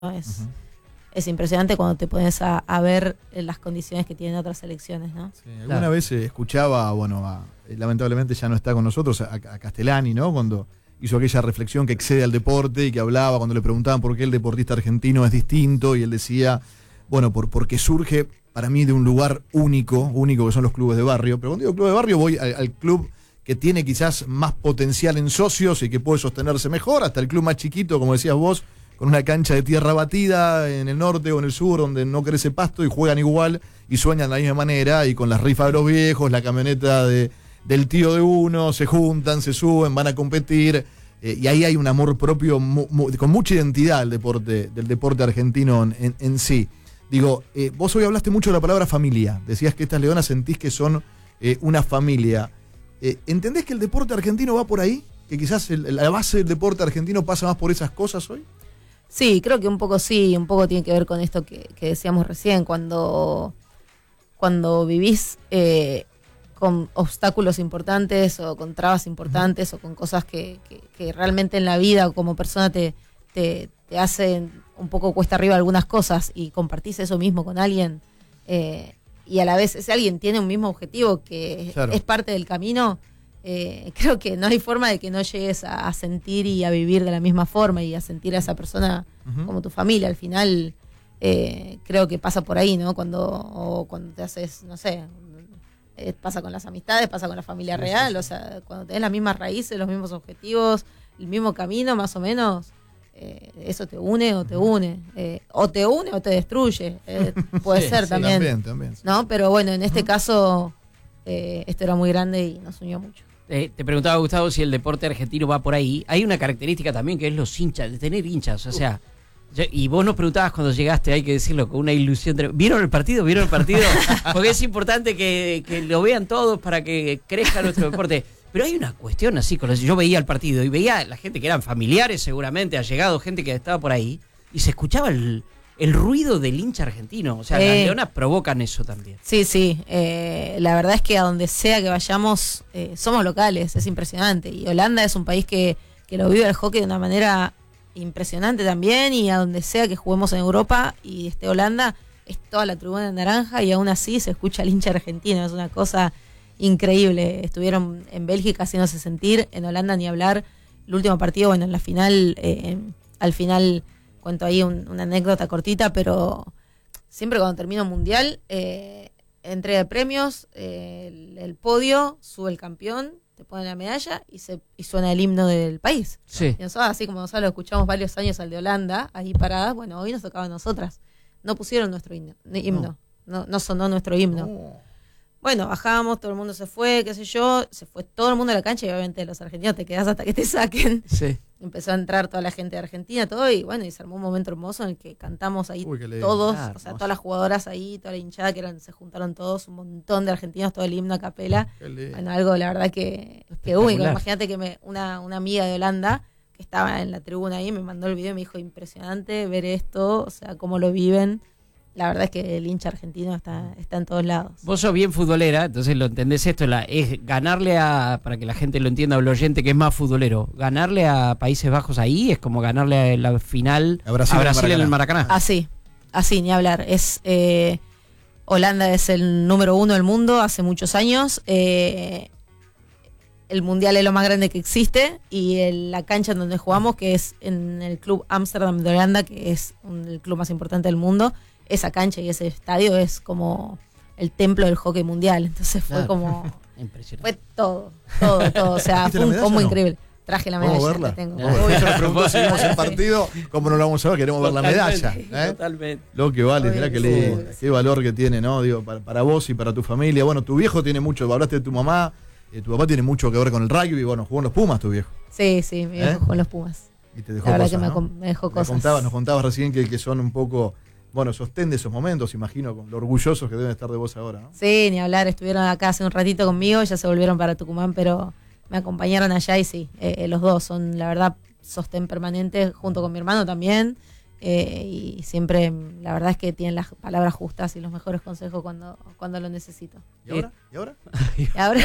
Es impresionante cuando te pones a ver las condiciones que tienen otras selecciones, ¿no? Sí, alguna vez escuchaba, lamentablemente ya no está con nosotros, a Castellani, ¿no? Cuando hizo aquella reflexión que excede al deporte y que hablaba cuando le preguntaban por qué el deportista argentino es distinto, y él decía, porque surge para mí de un lugar único que son los clubes de barrio. Pero cuando digo club de barrio voy al club que tiene quizás más potencial en socios y que puede sostenerse mejor, hasta el club más chiquito, como decías vos, con una cancha de tierra batida en el norte o en el sur, donde no crece pasto y juegan igual y sueñan de la misma manera, y con las rifas de los viejos, la camioneta del tío de uno, se juntan, se suben, van a competir, y ahí hay un amor propio con mucha identidad del deporte argentino en sí. Digo, vos hoy hablaste mucho de la palabra familia, decías que estas leonas sentís que son una familia. ¿Entendés que el deporte argentino va por ahí? ¿Que quizás la base del deporte argentino pasa más por esas cosas hoy? Sí, creo que un poco sí, un poco tiene que ver con esto que decíamos recién, cuando vivís con obstáculos importantes o con trabas importantes o con cosas que realmente en la vida como persona te hacen un poco cuesta arriba algunas cosas, y compartís eso mismo con alguien, y a la vez ese alguien tiene un mismo objetivo que claro, es parte del camino. Creo que no hay forma de que no llegues a sentir y a vivir de la misma forma y a sentir a esa persona como tu familia. Al final creo que pasa por ahí, ¿no? Cuando te haces, no sé, pasa con las amistades, pasa con la familia real, o sea, cuando tenés las mismas raíces, los mismos objetivos, el mismo camino más o menos, eso te une o te une, o te une o te destruye, puede ser también, ¿no? Pero bueno, en este caso esto era muy grande y nos unió mucho. Te preguntaba, Gustavo, si el deporte argentino va por ahí. Hay una característica también que es los hinchas, de tener hinchas, o sea, y vos nos preguntabas cuando llegaste, hay que decirlo, con una ilusión. ¿Vieron el partido? Porque es importante que lo vean todos para que crezca nuestro deporte. Pero hay una cuestión así, yo veía el partido y veía a la gente que eran familiares seguramente, allegados, gente que estaba por ahí, y se escuchaba el ruido del hincha argentino. O sea, las leonas provocan eso también. Sí. La verdad es que a donde sea que vayamos, somos locales, es impresionante. Y Holanda es un país que lo vive el hockey de una manera impresionante también, y a donde sea que juguemos en Europa y esté Holanda, es toda la tribuna de naranja, y aún así se escucha el hincha argentino. Es una cosa increíble. Estuvieron en Bélgica haciéndose sentir, en Holanda ni hablar. El último partido, en la final, al final cuento ahí una anécdota cortita, pero siempre cuando termina un mundial, entrega de premios, el podio, sube el campeón, te ponen la medalla y suena el himno del país. Sí. Y nosotros, así como nosotros lo escuchamos varios años al de Holanda, ahí paradas, bueno, hoy nos tocaba a nosotras. No pusieron nuestro himno. No sonó nuestro himno. No. Bueno, bajamos, todo el mundo se fue, qué sé yo, se fue todo el mundo a la cancha, y obviamente los argentinos te quedás hasta que te saquen. Sí. Empezó a entrar toda la gente de Argentina, todo, y bueno, y se armó un momento hermoso en el que cantamos ahí todos, o sea, todas las jugadoras ahí, toda la hinchada, se juntaron todos, un montón de argentinos, todo el himno a capela. Bueno, algo la verdad que único. Imagínate que una amiga de Holanda que estaba en la tribuna ahí me mandó el video y me dijo, impresionante ver esto, o sea, cómo lo viven. La verdad es que el hincha argentino está en todos lados. Vos sos bien futbolera, entonces lo entendés esto, es ganarle para que la gente lo entienda, o el oyente que es más futbolero, ganarle a Países Bajos ahí es como ganarle a la final a Brasil en el Maracaná. Así, ni hablar. Holanda es el número 1 del mundo hace muchos años. El mundial es lo más grande que existe, y la cancha en donde jugamos, que es en el Club Amsterdam de Holanda, que es el club más importante del mundo, esa cancha y ese estadio es como el templo del hockey mundial. Entonces fue como... Impresionante. Fue todo. O sea, fue un combo increíble. Traje la medalla, la tengo. Hoy se nos preguntó si vimos el partido, ¿cómo no lo vamos a ver? Queremos ver la medalla. Totalmente. Lo que vale, mirá qué valor que tiene, ¿no? Digo, para vos y para tu familia. Bueno, tu viejo tiene mucho, hablaste de tu mamá, tu papá tiene mucho que ver con el rugby, bueno, jugó en los Pumas tu viejo. Sí, mi viejo jugó en los Pumas. Y te dejó la verdad cosas, que me dejó cosas. Nos contabas recién que son un poco... Bueno, sostén de esos momentos, imagino, con lo orgullosos que deben estar de vos ahora, ¿no? Sí, ni hablar, estuvieron acá hace un ratito conmigo, ya se volvieron para Tucumán, pero me acompañaron allá y sí, los dos son, la verdad, sostén permanente, junto con mi hermano también, y siempre, la verdad es que tienen las palabras justas y los mejores consejos cuando lo necesito. ¿Y ahora? ¿Y ahora?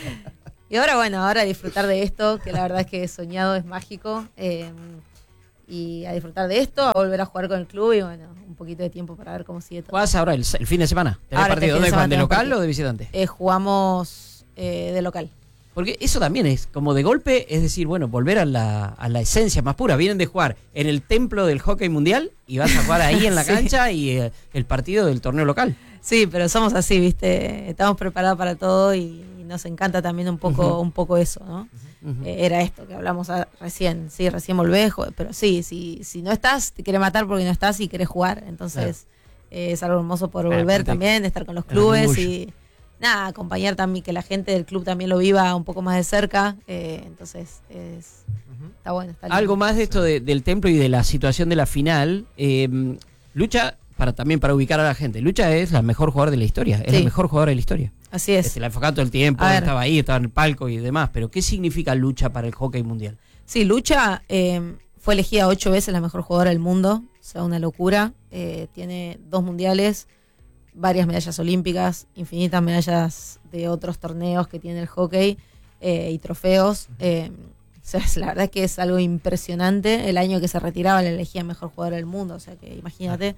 Y ahora, bueno, disfrutar de esto, que la verdad es que he soñado, es mágico, y a disfrutar de esto, a volver a jugar con el club y bueno, un poquito de tiempo para ver cómo sigue todo. ¿Jugás ahora el fin de semana? ¿Tenés Ahora partido? este fin ¿Dónde de juegan? ¿De semana local tenemos o de visitante? Jugamos de local. Porque eso también es como de golpe, es decir, bueno, volver a la esencia más pura. Vienen de jugar en el templo del hockey mundial y vas a jugar ahí en la Sí. cancha y el partido del torneo local. Sí, pero somos así, ¿viste? Estamos preparados para todo y nos encanta también un poco eso, ¿no? Era esto que hablamos recién, sí, recién volvés, pero sí, si no estás, te quiere matar porque no estás y querés jugar. Entonces, es algo hermoso por volver también, de estar con los clubes y nada, acompañar también, que la gente del club también lo viva un poco más de cerca. Entonces, está bueno. Está lindo. Algo más de esto del templo y de la situación de la final. Lucha, para ubicar a la gente, Lucha es la mejor jugadora de la historia, es Sí. la mejor jugadora de la historia. Así es. La enfocaba todo el tiempo, A ver. estaba ahí, estaba en el palco y demás, pero ¿qué significa Lucha para el hockey mundial? Sí, Lucha fue elegida 8 veces la mejor jugadora del mundo, o sea, una locura. Tiene 2 mundiales, varias medallas olímpicas, infinitas medallas de otros torneos que tiene el hockey y trofeos. O sea, la verdad es que es algo impresionante. El año que se retiraba la elegía mejor jugadora del mundo, o sea que imagínate.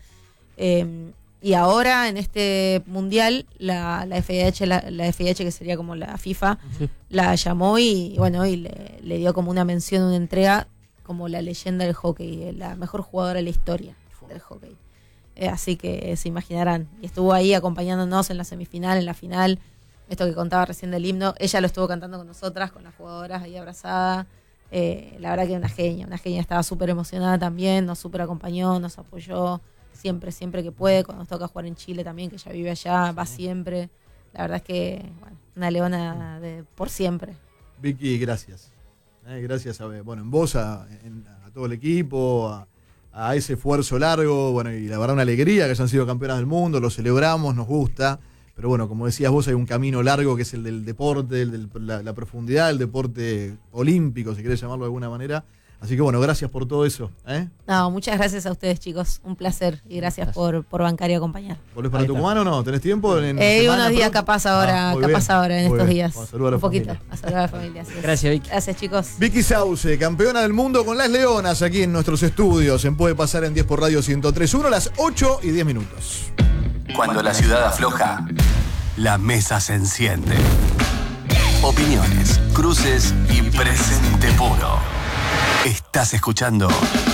Y ahora en este mundial la FIH, la FIH que sería como la FIFA, la llamó y bueno, y le dio como una mención, una entrega como la leyenda del hockey, la mejor jugadora de la historia del hockey. Así que se imaginarán. Y estuvo ahí acompañándonos en la semifinal, en la final. Esto que contaba recién del himno, ella lo estuvo cantando con nosotras, con las jugadoras ahí abrazada. La verdad que una genia, estaba súper emocionada también, nos súper acompañó, nos apoyó siempre que puede, cuando nos toca jugar en Chile también, que ella vive allá, va siempre. La verdad es que, bueno, una leona por siempre. Vicky, gracias. Gracias en vos, a todo el equipo, a ese esfuerzo largo, bueno, y la verdad una alegría que hayan sido campeonas del mundo, lo celebramos, nos gusta, pero bueno, como decías vos, hay un camino largo que es el del deporte, la profundidad del deporte olímpico, si querés llamarlo de alguna manera. Así que bueno, gracias por todo eso. No, muchas gracias a ustedes, chicos. Un placer y gracias por bancar y acompañar. ¿Volvés para Tucumán o no? ¿Tenés tiempo? Unos días capaz ahora en estos días. Vamos a saludar a la un poquito, familia. a saludar a la familia. Así es. Gracias, Vicky. Gracias, chicos. Vicky Sauce, campeona del mundo con las Leonas aquí en nuestros estudios. Se puede pasar en 10 por Radio 103.1 a las 8:10. Cuando la ciudad afloja, la mesa se enciende. Opiniones, cruces y presente puro. Estás escuchando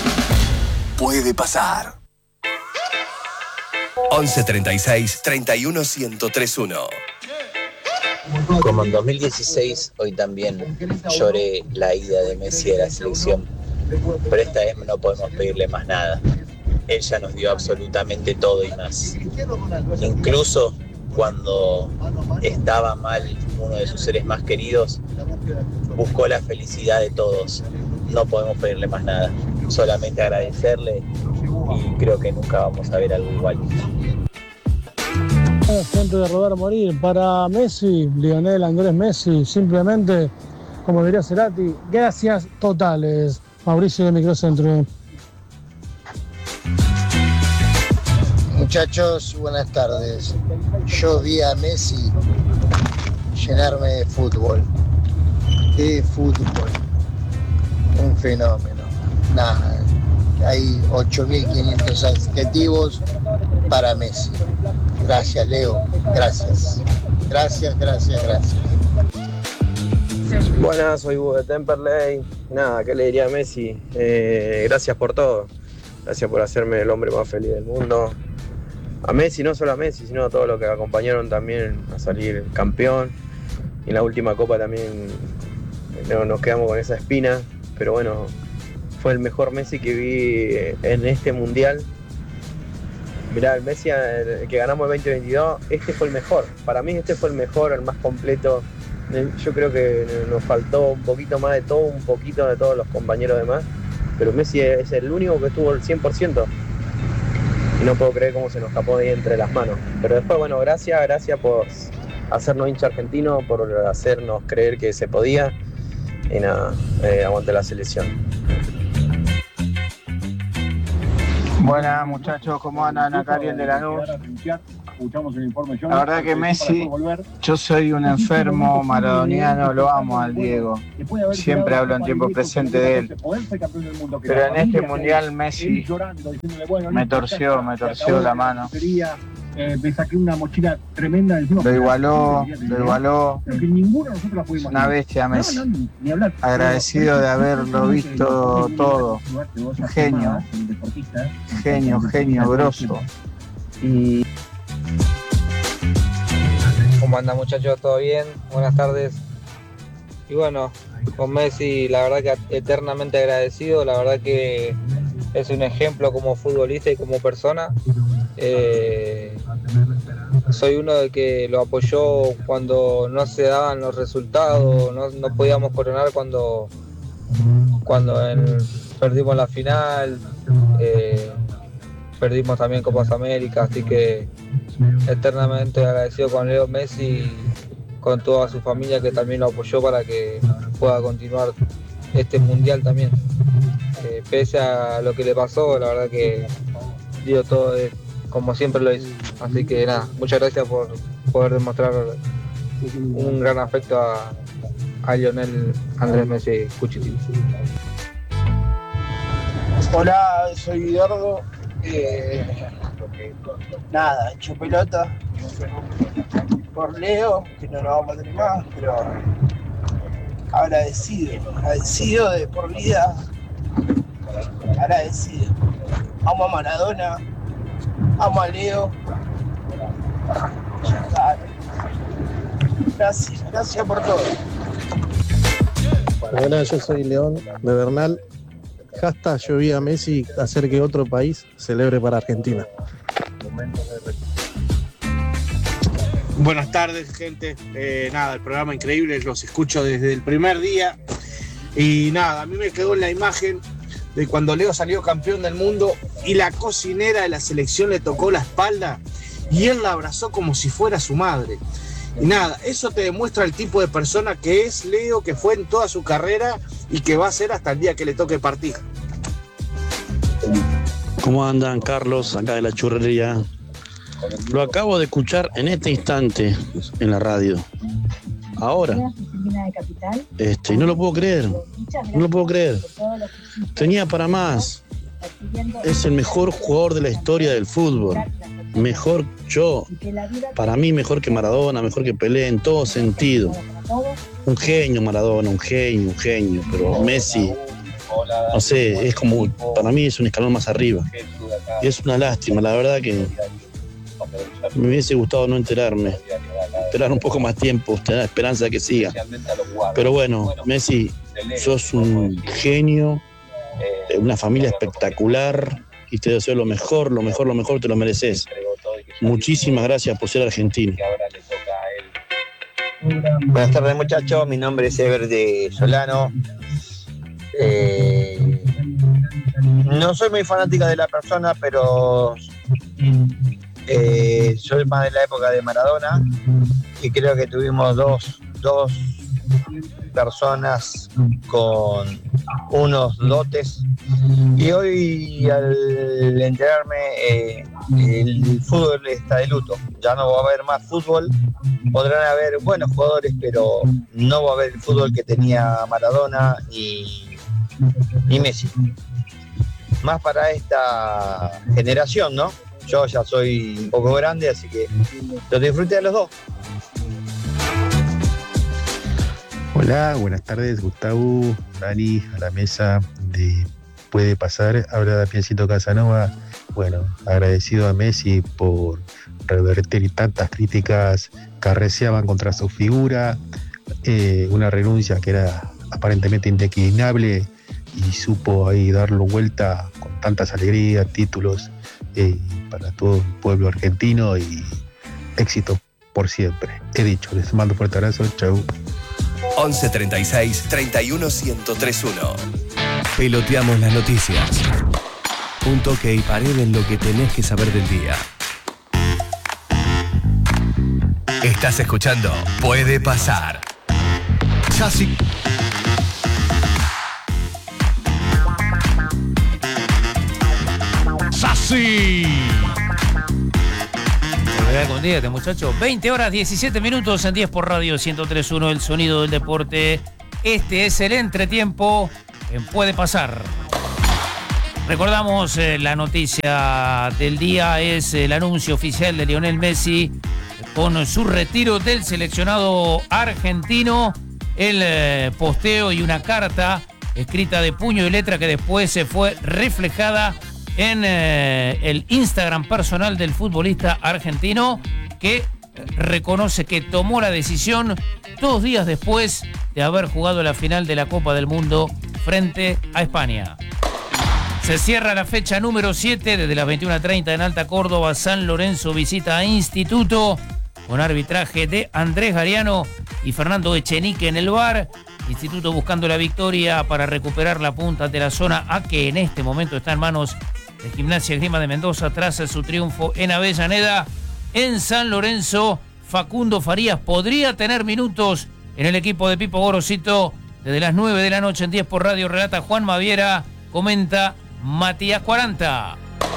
Puede Pasar. 1136 31 1031. Como en 2016, hoy también lloré la ida de Messi a la selección, pero esta vez no podemos pedirle más nada. Él ya nos dio absolutamente todo y más. Incluso cuando estaba mal uno de sus seres más queridos, buscó la felicidad de todos. No podemos pedirle más nada, solamente agradecerle y creo que nunca vamos a ver algo igual. Gente de rodar a morir. Para Messi, Lionel Andrés Messi, simplemente, como diría Cerati, gracias totales. Mauricio de Microcentro. Muchachos, buenas tardes. Yo vi a Messi llenarme de fútbol. De fútbol. Un fenómeno. Nada, hay 8.500 adjetivos para Messi. Gracias, Leo. Gracias. Gracias. Buenas, soy Hugo de Temperley. Nada, ¿qué le diría a Messi? Gracias por todo. Gracias por hacerme el hombre más feliz del mundo. A Messi, no solo a Messi, sino a todos los que acompañaron también a salir campeón. Y en la última copa también nos quedamos con esa espina. Pero bueno, fue el mejor Messi que vi en este mundial. Mirá, el Messi que ganamos el 2022, este fue el mejor. Para mí este fue el mejor, el más completo. Yo creo que nos faltó un poquito más de todo, un poquito de todos los compañeros demás. Pero Messi es el único que estuvo el 100%. Y no puedo creer cómo se nos escapó de ahí entre las manos. Pero después, bueno, gracias por hacernos hincha argentino, por hacernos creer que se podía. Y nada, aguante la selección. Buenas muchachos, ¿cómo andan? Acá Ariel de Lanús. La verdad que Messi, yo soy un enfermo maradoniano, lo amo al Diego. Siempre hablo en tiempo presente de él. Pero en este mundial Messi me torció la mano. Me saqué una mochila tremenda del Lo igualó. Una bestia Messi. Agradecido de haberlo visto todo. Genio, grosso. Y... ¿Cómo andan, muchachos? ¿Todo bien? Buenas tardes. Y bueno, con Messi la verdad que eternamente agradecido, la verdad que es un ejemplo como futbolista y como persona. Soy uno de que lo apoyó cuando no se daban los resultados, no podíamos coronar cuando perdimos la final, perdimos también Copas América, así que eternamente agradecido con Leo Messi, con toda su familia que también lo apoyó para que pueda continuar este mundial también. Pese a lo que le pasó, la verdad que dio todo como siempre lo hizo. Así que nada, muchas gracias por poder demostrar un gran afecto a Lionel Andrés Messi Cuchitini. Hola, soy Guillermo. Nada, hecho pelota por Leo, que no lo vamos a tener más, pero agradecido de por vida, agradecido. Amo a Maradona, amo a Leo. Gracias por todo. Buenas, yo soy León de Bernal. Hashtag yo vi a Messi hacer que otro país celebre para Argentina. Buenas tardes, gente. Nada, el programa increíble, los escucho desde el primer día. Y nada, a mí me quedó la imagen de cuando Leo salió campeón del mundo y la cocinera de la selección le tocó la espalda y él la abrazó como si fuera su madre. Y nada, eso te demuestra el tipo de persona que es Leo, que fue en toda su carrera y que va a ser hasta el día que le toque partir. ¿Cómo andan, Carlos? Acá de la churrería. Lo acabo de escuchar en este instante en la radio. Ahora. Y no lo puedo creer. Tenía para más. Es el mejor jugador de la historia del fútbol. Mejor para mí mejor que Maradona, mejor que Pelé en todo sentido. Un genio Maradona, un genio, pero Messi, no sé, es como, para mí es un escalón más arriba. Y es una lástima, la verdad que me hubiese gustado no esperar un poco más tiempo, tener esperanza de que siga. Pero bueno, Messi, sos un genio, una familia espectacular y te deseo lo mejor, te lo mereces. Muchísimas gracias por ser argentino. Buenas tardes, muchachos, mi nombre es Ever de Solano. No soy muy fanática de la persona, pero soy más de la época de Maradona y creo que tuvimos dos personas con unos dotes, y hoy al enterarme el fútbol está de luto, ya no va a haber más fútbol. Podrán haber buenos jugadores, pero no va a haber el fútbol que tenía Maradona y Messi, más para esta generación, ¿no? Yo ya soy un poco grande, así que los disfruté a los dos. Hola, buenas tardes, Gustavo, Dani, a la mesa de Puede Pasar. Habla Damiancito Casanova. Bueno, agradecido a Messi por revertir tantas críticas que arreciaban contra su figura, una renuncia que era aparentemente indeclinable, y supo ahí darlo vuelta con tantas alegrías, títulos para todo el pueblo argentino, y éxito por siempre. He dicho, les mando un fuerte abrazo, chau. 11 36 31 1031. Peloteamos las noticias. Un toque y pared en lo que tenés que saber del día. Estás escuchando Puede Pasar. Chassi. Sassi. Con dígate, muchachos. 20 horas 17 minutos en 10 por radio 103.1, el sonido del deporte. Este es el entretiempo en Puede Pasar. Recordamos la noticia del día, es el anuncio oficial de Lionel Messi con su retiro del seleccionado argentino. El posteo y una carta escrita de puño y letra que después se fue reflejada en el Instagram personal del futbolista argentino, que reconoce que tomó la decisión 2 días después de haber jugado la final de la Copa del Mundo frente a España. Se cierra la fecha número 7 desde las 21:30 en Alta Córdoba. San Lorenzo visita a Instituto con arbitraje de Andrés Gariano y Fernando Echenique en el VAR. Instituto buscando la victoria para recuperar la punta de la zona A, que en este momento está en manos de Gimnasia Esgrima de Mendoza tras su triunfo en Avellaneda. En San Lorenzo, Facundo Farías podría tener minutos en el equipo de Pipo Gorosito desde las 9 de la noche en 10 por radio. Relata Juan Maviera, comenta Matías 40.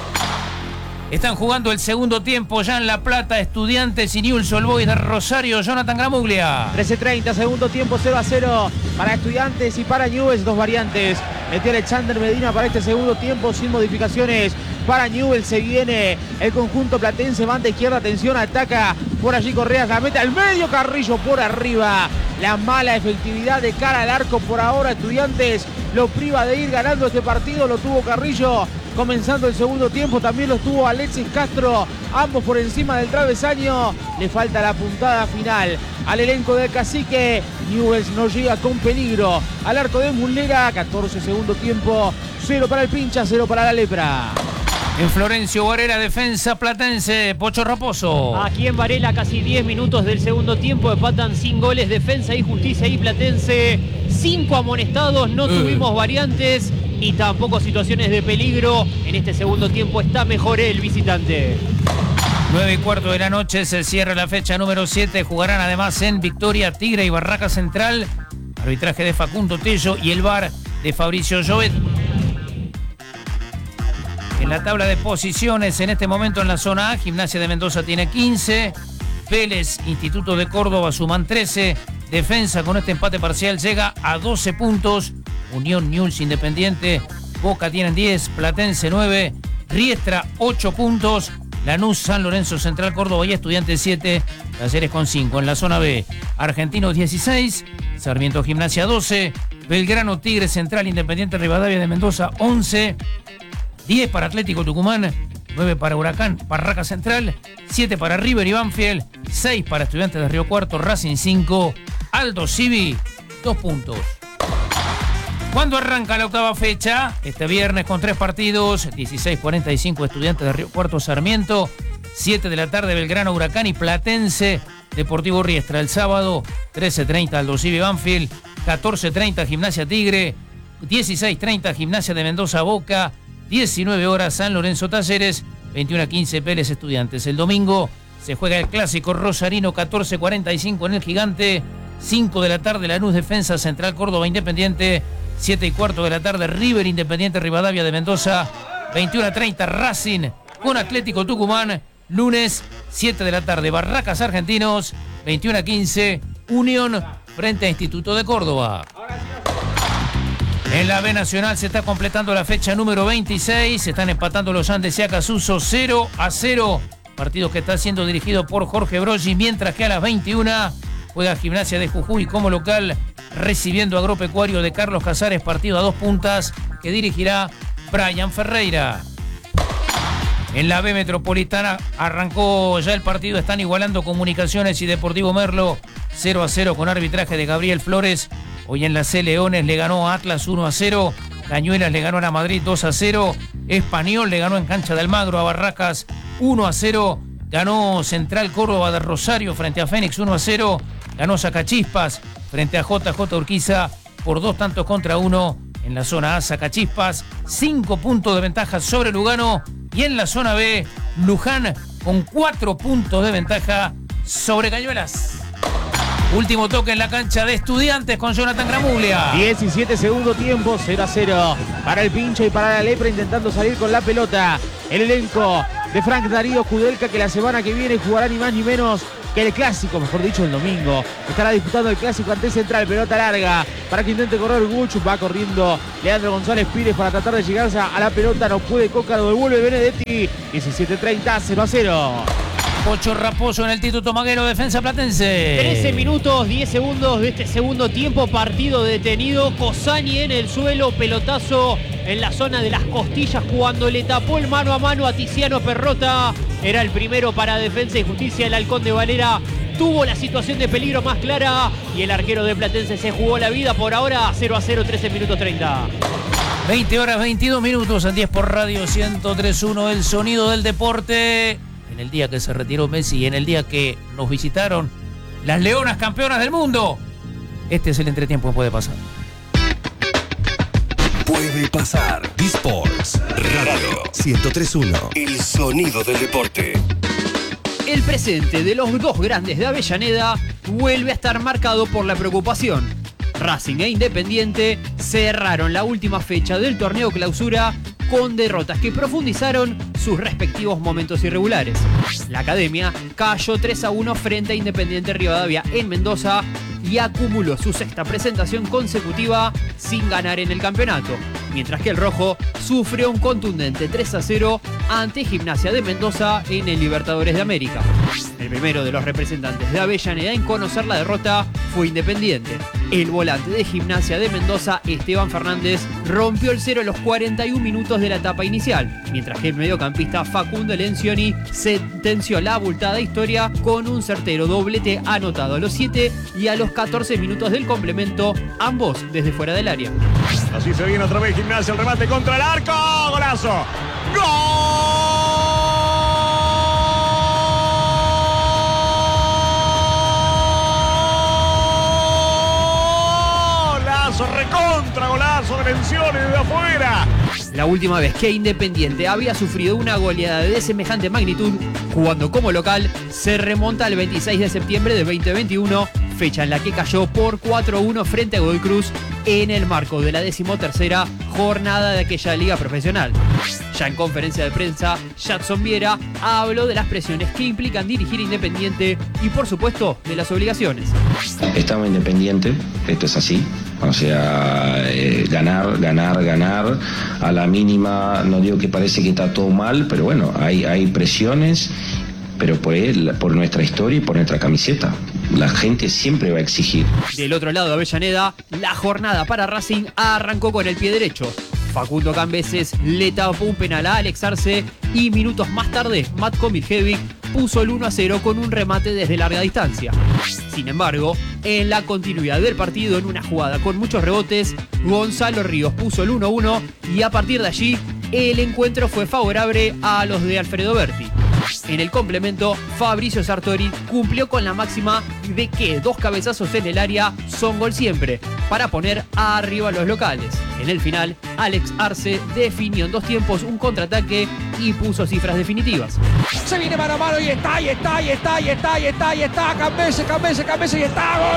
Están jugando el segundo tiempo ya en La Plata, Estudiantes y Newell's Old Boys de Rosario. Jonathan Gramuglia. 13:30, segundo tiempo, 0-0 para Estudiantes y para Newell's, 2 variantes. Metió Alexander Medina para este segundo tiempo sin modificaciones. Para Newell's se viene el conjunto platense, banda izquierda, atención, ataca por allí Correa, la mete al medio, Carrillo por arriba. La mala efectividad de cara al arco por ahora. Estudiantes lo priva de ir ganando este partido, lo tuvo Carrillo comenzando el segundo tiempo, también lo tuvo Alexis Castro, ambos por encima del travesaño. Le falta la puntada final al elenco del Cacique. Newell's no llega con peligro al arco de Mulera. 14 segundo tiempo, 0 para el Pincha, 0 para la Lepra. En Florencio Varela, defensa platense, Pocho Raposo. Aquí en Varela, casi 10 minutos del segundo tiempo, empatan sin goles, Defensa y Justicia y Platense. 5 amonestados, no tuvimos variantes y tampoco situaciones de peligro. En este segundo tiempo está mejor el visitante. 9:15 de la noche se cierra la fecha número 7. Jugarán además en Victoria, Tigre y Barraca Central. Arbitraje de Facundo Tello y el VAR de Fabricio Jovet. En la tabla de posiciones, en este momento en la zona A, Gimnasia de Mendoza tiene 15, Vélez, Instituto de Córdoba suman 13, Defensa con este empate parcial llega a 12 puntos, Unión, Newell's, Independiente, Boca tienen 10, Platense 9, Riestra 8 puntos, Lanús, San Lorenzo, Central Córdoba y Estudiantes 7, Talleres con 5. En la zona B, Argentinos 16, Sarmiento Gimnasia 12, Belgrano, Tigre, Central, Independiente, Rivadavia de Mendoza 11, 10 para Atlético Tucumán, 9 para Huracán, Barraca Central, 7 para River y Banfield, 6 para Estudiantes de Río Cuarto, Racing 5, Aldo Civi 2 puntos. ¿Cuándo arranca la octava fecha? Este viernes con 3 partidos, 16:45 Estudiantes de Río Cuarto, Sarmiento, 7 de la tarde Belgrano, Huracán y Platense, Deportivo Riestra. El sábado 13:30 Aldo Civi Banfield, 14:30 Gimnasia Tigre, 16:30 Gimnasia de Mendoza Boca, 19 horas San Lorenzo Talleres, 21:15 Vélez Estudiantes. El domingo se juega el clásico rosarino, 14:45 en el Gigante, 5 de la tarde Lanús Defensa, Central Córdoba Independiente, 7:15 de la tarde River Independiente Rivadavia de Mendoza, 21:30 Racing con Atlético Tucumán, lunes 7 de la tarde Barracas Argentinos, 21:15 Unión frente a Instituto de Córdoba. En la B Nacional se está completando la fecha número 26. Se están empatando los Andes y Acasuso 0-0. Partido que está siendo dirigido por Jorge Broggi, mientras que a las 21 juega Gimnasia de Jujuy como local, recibiendo a Agropecuario de Carlos Casares, partido a 2 puntas que dirigirá Brian Ferreira. En la B Metropolitana arrancó ya el partido, están igualando Comunicaciones y Deportivo Merlo 0-0 con arbitraje de Gabriel Flores. Hoy en la C Leones le ganó a Atlas 1-0, Cañuelas le ganó a la Madrid 2-0, Español le ganó en cancha de Almagro a Barracas 1-0, ganó Central Córdoba de Rosario frente a Fénix 1-0, ganó Sacachispas frente a JJ Urquiza por 2-1 en la zona A. Sacachispas 5 puntos de ventaja sobre Lugano, y en la zona B Luján con 4 puntos de ventaja sobre Cañuelas. Último toque en la cancha de Estudiantes con Jonathan Gramuglia. 17 segundo tiempo, 0-0 para el Pincha y para la Lepra intentando salir con la pelota. El elenco de Frank Darío Kudelka, que la semana que viene jugará ni más ni menos que el clásico, mejor dicho el domingo. Estará disputando el clásico ante Central, pelota larga para que intente correr Guch, va corriendo Leandro González Pires para tratar de llegarse a la pelota, no puede, Coca lo devuelve Benedetti, 17:30, 0-0. Pocho Raposo en el Tito Tomaguero, defensa platense. 13 minutos, 10 segundos de este segundo tiempo, partido detenido. Cosani en el suelo, pelotazo en la zona de las costillas cuando le tapó el mano a mano a Tiziano Perrota. Era el primero para Defensa y Justicia. El Halcón de Valera tuvo la situación de peligro más clara y el arquero de Platense se jugó la vida. Por ahora 0-0, 13 minutos 30. 20 horas 22 minutos en 10 por Radio 103.1, el sonido del deporte. En el día que se retiró Messi y en el día que nos visitaron las Leonas campeonas del mundo. Este es el entretiempo que puede pasar. Puede pasar. D-Sports Radio 103.1, el sonido del deporte. El presente de los dos grandes de Avellaneda vuelve a estar marcado por la preocupación. Racing e Independiente cerraron la última fecha del torneo clausura con derrotas que profundizaron sus respectivos momentos irregulares. La Academia cayó 3-1 frente a Independiente Rivadavia en Mendoza y acumuló su sexta presentación consecutiva sin ganar en el campeonato, mientras que el rojo sufrió un contundente 3-0 ante Gimnasia de Mendoza en el Libertadores de América. El primero de los representantes de Avellaneda en conocer la derrota fue Independiente. El volante de Gimnasia de Mendoza, Esteban Fernández, rompió el cero en los 41 minutos de la etapa inicial, mientras que el mediocampista Facundo Lencioni sentenció la abultada historia con un certero doblete anotado a los 7 y a los 14 minutos del complemento, ambos desde fuera del área. Así se viene otra vez Gimnasia, el remate contra el arco, ¡golazo! ¡Golazo, recontra golazo de Lencioni desde afuera! La última vez que Independiente había sufrido una goleada de semejante magnitud, jugando como local, se remonta al 26 de septiembre de 2021, fecha en la que cayó por 4-1 frente a Godoy Cruz en el marco de la 13ª jornada de aquella liga profesional. Ya en conferencia de prensa, Jackson Viera habló de las presiones que implican dirigir Independiente y, por supuesto, de las obligaciones. Estamos Independiente, esto es así. O sea, ganar, a la mínima, no digo que parece que está todo mal, pero bueno, hay presiones, pero por nuestra historia y por nuestra camiseta. La gente siempre va a exigir. Del otro lado de Avellaneda, la jornada para Racing arrancó con el pie derecho. Facundo Cambeses le tapó un penal a Alex Arce y minutos más tarde, Matko Mirjevic puso el 1-0 con un remate desde larga distancia. Sin embargo, en la continuidad del partido, en una jugada con muchos rebotes, Gonzalo Ríos puso el 1-1 y a partir de allí, el encuentro fue favorable a los de Alfredo Berti. En el complemento, Fabricio Sartori cumplió con la máxima de que 2 cabezazos en el área son gol siempre, para poner arriba a los locales. En el final, Alex Arce definió en 2 tiempos un contraataque y puso cifras definitivas. Se viene mano a mano y está, Cambeses y está, gol.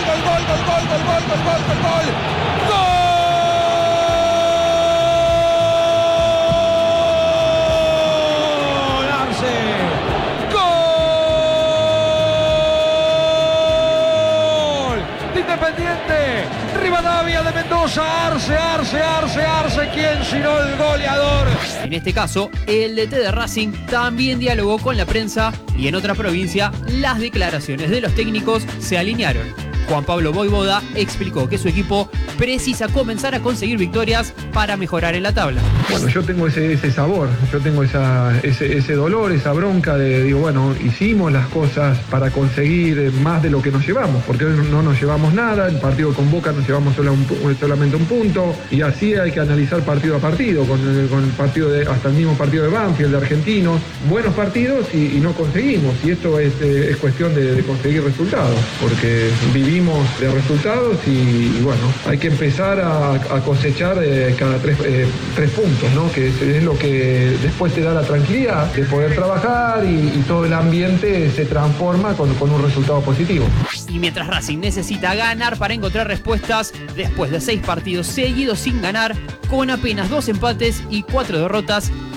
Independiente, Rivadavia de Mendoza, Arce, ¿quién sino el goleador? En este caso, el DT de Racing también dialogó con la prensa y en otra provincia las declaraciones de los técnicos se alinearon. Juan Pablo Voivoda explicó que su equipo precisa comenzar a conseguir victorias para mejorar en la tabla. Bueno, yo tengo ese sabor, yo tengo ese dolor, esa bronca de, digo, bueno, hicimos las cosas para conseguir más de lo que nos llevamos, porque hoy no nos llevamos nada, el partido con Boca nos llevamos solamente un punto, y así hay que analizar partido a partido, con el partido hasta el mismo partido de Banfield, de Argentinos, buenos partidos y no conseguimos, y esto es cuestión de conseguir resultados, porque vivimos de resultados y bueno, hay que empezar a cosechar cada tres puntos, ¿no? Que es lo que después te da la tranquilidad de poder trabajar y todo el ambiente se transforma con un resultado positivo. Y mientras Racing necesita ganar para encontrar respuestas, después de 6 partidos seguidos sin ganar, con apenas 2 empates y 4 derrotas,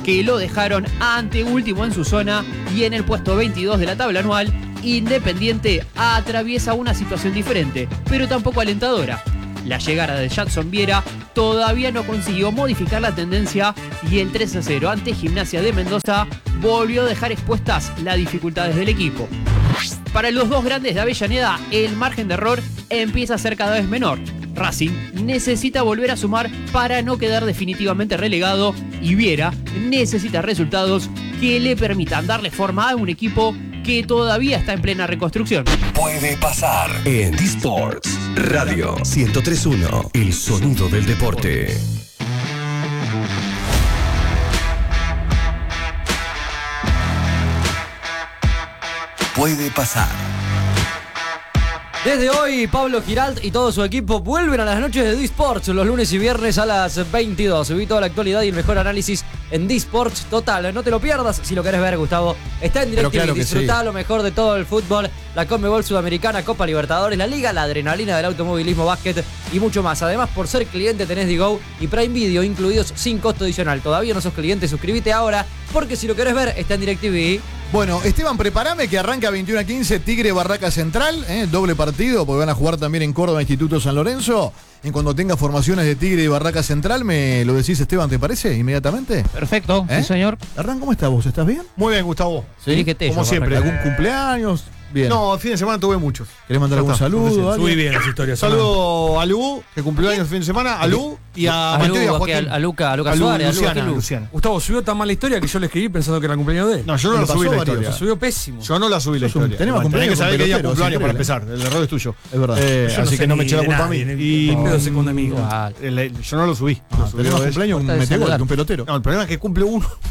que lo dejaron anteúltimo en su zona y en el puesto 22 de la tabla anual. Independiente atraviesa una situación diferente, pero tampoco alentadora. La llegada de Jackson Viera todavía no consiguió modificar la tendencia y el 3-0 ante Gimnasia de Mendoza volvió a dejar expuestas las dificultades del equipo. Para los dos grandes de Avellaneda, el margen de error empieza a ser cada vez menor. Racing necesita volver a sumar para no quedar definitivamente relegado y Viera necesita resultados que le permitan darle forma a un equipo que todavía está en plena reconstrucción. Puede pasar en D-Sports Radio 103.1, el sonido del deporte. Puede pasar. Desde hoy, Pablo Giralt y todo su equipo vuelven a las noches de D-Sports los lunes y viernes a las 22. Subí toda la actualidad y el mejor análisis en D-Sports Total. No te lo pierdas si lo querés ver, Gustavo. Está en directo y disfrutá lo mejor de todo el fútbol, la Conmebol Sudamericana, Copa Libertadores, la Liga, la adrenalina del automovilismo, básquet y mucho más. Además, por ser cliente tenés Digo y Prime Video incluidos sin costo adicional. Todavía no sos cliente, suscríbete ahora, porque si lo querés ver, está en DirecTV. Bueno, Esteban, prepárame que arranca 21:15 Tigre Barraca Central, doble partido, porque van a jugar también en Córdoba Instituto San Lorenzo. En cuando tenga formaciones de Tigre y Barraca Central, me lo decís, Esteban, ¿te parece? Inmediatamente. Perfecto, sí, señor. Hernán, ¿cómo estás vos? ¿Estás bien? Muy bien, Gustavo. Sí, como siempre. ¿Algún cumpleaños? Bien. No, el fin de semana tuve muchos. ¿Querés mandar algún saludo? Subí bien las historias. Saludo a Lu, que cumplió años el fin de semana, a Lu y a Mateo y a Joaquín. A Luca Suárez, Luciana. Gustavo, subió tan mal la historia que yo le escribí pensando que era el cumpleaños de él. No, yo no la subí la historia. Se subió pésimo. Yo no la subí la historia. Tenemos cumpleaños. Tenés que saber que día cumpleaños para empezar. El error es tuyo. Es verdad. Así que no me eché la culpa a mí. Y pedo se con amigo. Yo no lo subí. Tenemos cumpleaños un pelotero. No, el problema es que cumple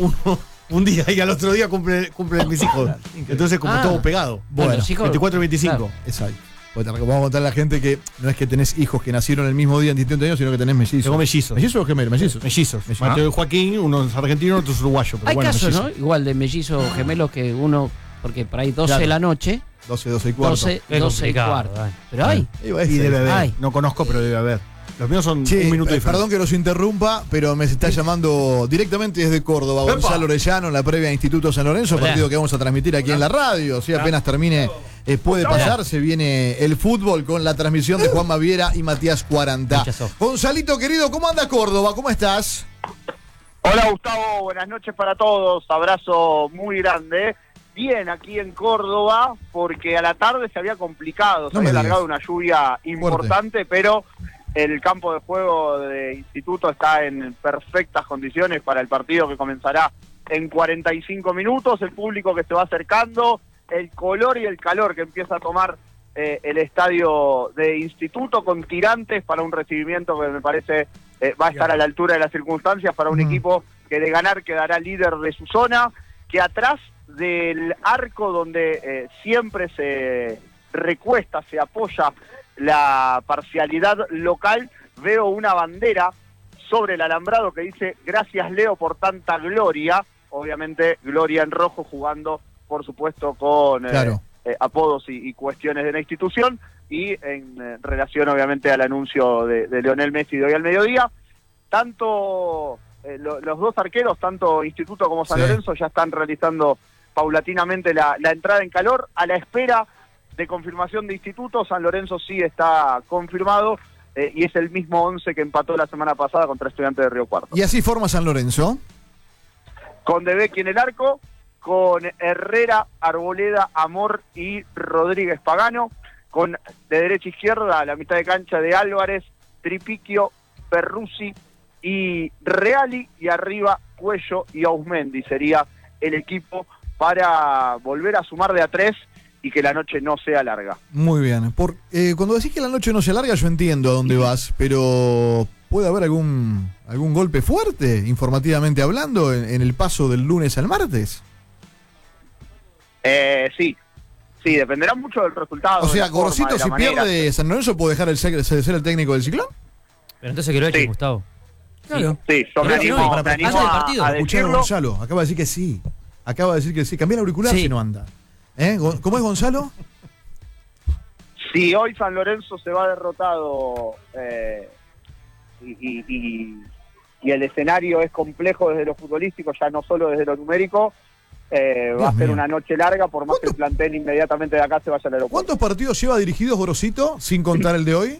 un día y al otro día cumple mis hijos. Entonces, como todo pegado. Bueno, 24 y 25. Claro. Exacto. Pues vamos a contar a la gente que no es que tenés hijos que nacieron el mismo día en distintos años, sino que tenés mellizos. Tengo mellizos. ¿Mellizos o gemelos? Mellizos. Mateo y Joaquín, uno es argentino, otro es uruguayo. Hay casos, ¿no? Igual de mellizos gemelos que uno, porque por ahí 12 de la noche. 12 y cuarto. 12 y cuarto. Pero hay. Y debe haber. No conozco, pero debe haber. Los míos son un minuto diferente. Perdón que los interrumpa, pero me está llamando directamente desde Córdoba Gonzalo Orellano en la previa de Instituto San Lorenzo, partido que vamos a transmitir aquí en la radio. Si apenas termine, puede pasar, se viene el fútbol con la transmisión de Juan Maviera y Matías 40. Gonzalito querido, ¿cómo anda Córdoba? ¿Cómo estás? Hola Gustavo, buenas noches para todos, abrazo muy grande. Bien aquí en Córdoba, porque a la tarde se había complicado, se había largado una lluvia importante, pero el campo de juego de Instituto está en perfectas condiciones para el partido que comenzará en 45 minutos, el público que se va acercando, el color y el calor que empieza a tomar el estadio de Instituto, con tirantes para un recibimiento que me parece va a estar a la altura de las circunstancias para un equipo que de ganar quedará líder de su zona, que atrás del arco donde siempre se recuesta, se apoya la parcialidad local, veo una bandera sobre el alambrado que dice gracias Leo por tanta gloria, obviamente gloria en rojo, jugando por supuesto con apodos y cuestiones de la institución, y en relación obviamente al anuncio de Lionel Messi de hoy al mediodía. Tanto los dos arqueros, tanto Instituto como San Lorenzo, ya están realizando paulatinamente la entrada en calor, a la espera de confirmación de Instituto. San Lorenzo sí está confirmado y es el mismo 11 que empató la semana pasada contra Estudiantes de Río Cuarto. ¿Y así forma San Lorenzo? Con Debecki en el arco, con Herrera, Arboleda, Amor y Rodríguez Pagano, con de derecha a izquierda la mitad de cancha de Álvarez, Tripiquio, Perruzzi y Reali, y arriba Cuello y Ausmendi sería el equipo para volver a sumar de a 3 y que la noche no sea larga. Muy bien. Cuando decís que la noche no sea larga, yo entiendo a dónde vas, pero ¿puede haber algún golpe fuerte, informativamente hablando, en el paso del lunes al martes? Sí, dependerá mucho del resultado. O sea, Gorosito, si pierde San Lorenzo, ¿puede dejar de ser el técnico del Ciclón? Pero entonces que lo eche, Gustavo. Claro. Sí, yo me animo a decirlo. Gonzalo, acaba de decir que sí. Cambia el auricular si no anda. ¿Cómo es, Gonzalo? Si hoy San Lorenzo se va derrotado y el escenario es complejo desde lo futbolístico, ya no solo desde lo numérico, va a ser una noche larga, por más que el plantel inmediatamente de acá se vaya al aeropuerto. ¿Cuántos partidos lleva dirigidos Gorosito, sin contar el de hoy?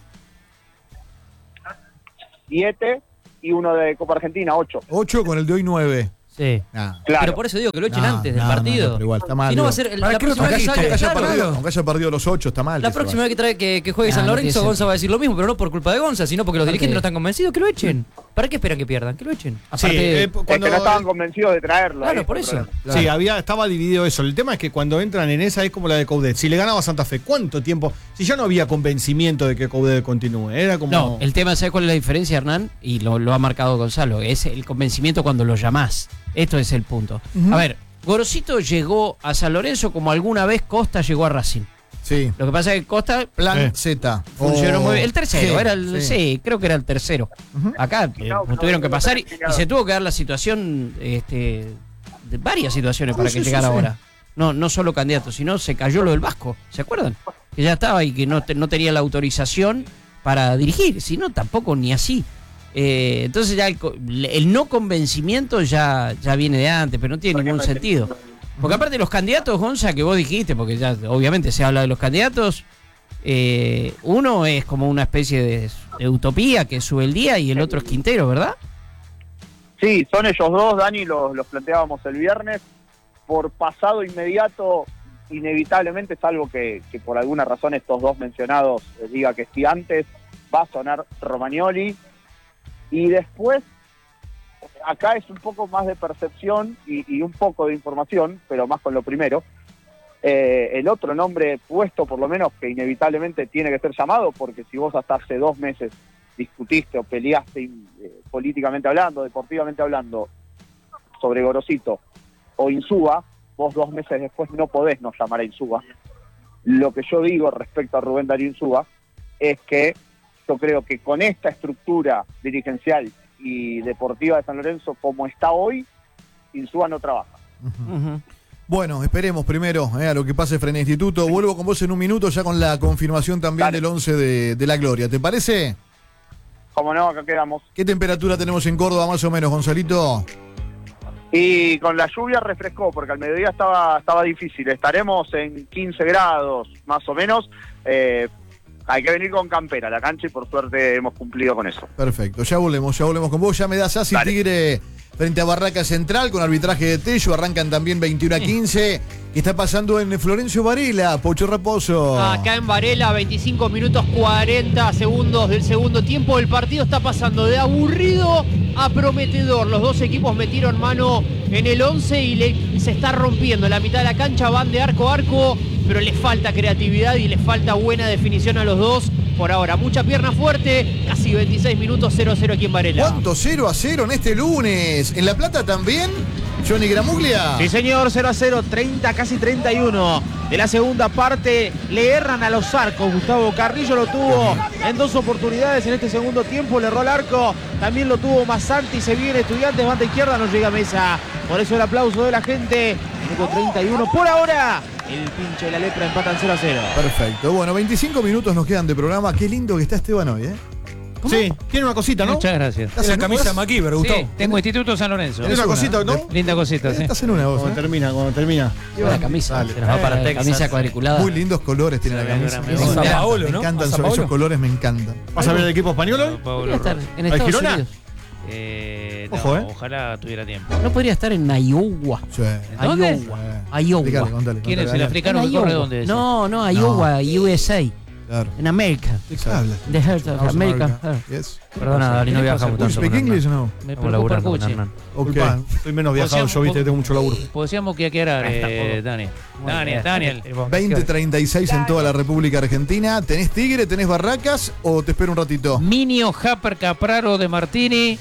7 y uno de Copa Argentina, 8. 8 con el de hoy 9. Sí. Claro. Pero por eso digo que lo echen antes del partido. Pero igual, está mal. Si no va a ser la próxima vez aunque haya perdido los 8, está mal. La próxima vez que juegue San Lorenzo, Gonza va a decir lo mismo, pero no por culpa de Gonza, sino porque los dirigentes no están convencidos, que lo echen. ¿Para qué esperan que pierdan? Que lo echen. Aparte, cuando no estaban convencidos de traerlo. Claro, por eso. Sí, estaba dividido eso. El tema es que cuando entran en esa es como la de Coudet. Si le ganaba Santa Fe, ¿cuánto tiempo? Si ya no había convencimiento de que Coudet continúe, era como... No, el tema, ¿sabes cuál es la diferencia, Hernán? Y lo ha marcado Gonzalo, es el convencimiento cuando lo llamás. Esto es el punto. A ver, Gorosito llegó a San Lorenzo como alguna vez Costa llegó a Racing. Sí. Lo que pasa es que Costa... Plan Z. Funcionó muy bien. El tercero, G, sí, creo que era el tercero. Acá tuvieron que pasar y se tuvo que dar la situación, de varias situaciones para que llegara ahora. No solo candidato, sino se cayó lo del Vasco, ¿se acuerdan? Que ya estaba y que no tenía la autorización para dirigir, si no tampoco ni así. Entonces ya el no convencimiento ya viene de antes, pero no tiene ningún sentido. Porque aparte los candidatos, Gonza, que vos dijiste, porque ya obviamente se habla de los candidatos, uno es como una especie de utopía que sube el día y el otro es Quintero, ¿verdad? Sí, son ellos dos, Dani, los planteábamos el viernes. Por pasado inmediato, inevitablemente, salvo que por alguna razón estos dos mencionados diga que sí antes, va a sonar Romagnoli. Y después, acá es un poco más de percepción y un poco de información, pero más con lo primero. El otro nombre puesto, por lo menos, que inevitablemente tiene que ser llamado, porque si vos hasta hace 2 meses discutiste o peleaste políticamente hablando, deportivamente hablando, sobre Gorosito o Insúa, vos 2 meses después no podés no llamar a Insúa. Lo que yo digo respecto a Rubén Darío Insúa es que yo creo que con esta estructura dirigencial y deportiva de San Lorenzo como está hoy, Insúa no trabaja. Bueno, esperemos primero a lo que pase frente a Instituto. Vuelvo con vos en un minuto ya con la confirmación también del 11 de la Gloria. ¿Te parece? Como no, acá quedamos. ¿Qué temperatura tenemos en Córdoba más o menos, Gonzalito? Y con la lluvia refrescó, porque al mediodía estaba difícil. Estaremos en 15 grados más o menos. Hay que venir con campera a la cancha y por suerte hemos cumplido con eso. Perfecto, ya volvemos con vos. Ya me das así Tigre frente a Barraca Central con arbitraje de Tello. Arrancan también 21-15. ¿Qué está pasando en Florencio Varela, Pocho Raposo? Acá en Varela, 25 minutos 40 segundos del segundo tiempo. El partido está pasando de aburrido a prometedor. Los dos equipos metieron mano en el 11 y se está rompiendo. La mitad de la cancha van de arco a arco, pero les falta creatividad y les falta buena definición a los dos. Por ahora, mucha pierna fuerte, casi 26 minutos 0-0 aquí en Varela. ¿Cuánto 0-0 en este lunes? ¿En La Plata también? Johnny Gramuglia. Sí, señor, 0-0, 30, casi 31 de la segunda parte. Le erran a los arcos. Gustavo Carrillo lo tuvo en 2 oportunidades en este segundo tiempo. Le erró al arco. También lo tuvo Masanti. Se viene Estudiantes, banda izquierda, no llega a Mesa. Por eso el aplauso de la gente. Minuto 31. Por ahora, el pinche y la letra empatan 0-0. Perfecto. Bueno, 25 minutos nos quedan de programa. Qué lindo que está Esteban hoy, ¿eh? ¿Cómo? Sí, tiene una cosita, ¿no? Muchas gracias. Es la camisa de MacGyver, Gustavo. Sí, tengo Instituto San Lorenzo. ¿Tienes una cosita, no? Linda cosita, sí. Estás en una voz. Cuando termina. La camisa. Se nos va para Texas. Camisa cuadriculada. Muy lindos colores tiene la camisa. San Paolo, ¿no? Me encantan esos colores, me encantan. ¿Vas a ver el equipo español hoy? Podría estar en ¿Hay Estados Girona? Unidos. Ojo, Ojalá tuviera tiempo. No podría estar en Iowa. Sí. ¿Dónde? Iowa. Contale. ¿Quién es el africano que corre dónde? No, Iowa, USA. Claro. En América. Habla. The Heart of America. Yes. Perdona, Dani, no viajamos tanto. ¿Speak English o no? Me preocupa el coche. Ok. Estoy menos viajado, yo viste, tengo mucho laburo. Podríamos que aclarar, Daniel. 20:36 en toda la República Argentina. ¿Tenés Tigre, tenés Barracas o te espero un ratito? Minio, Japper, Capraro, De Martini,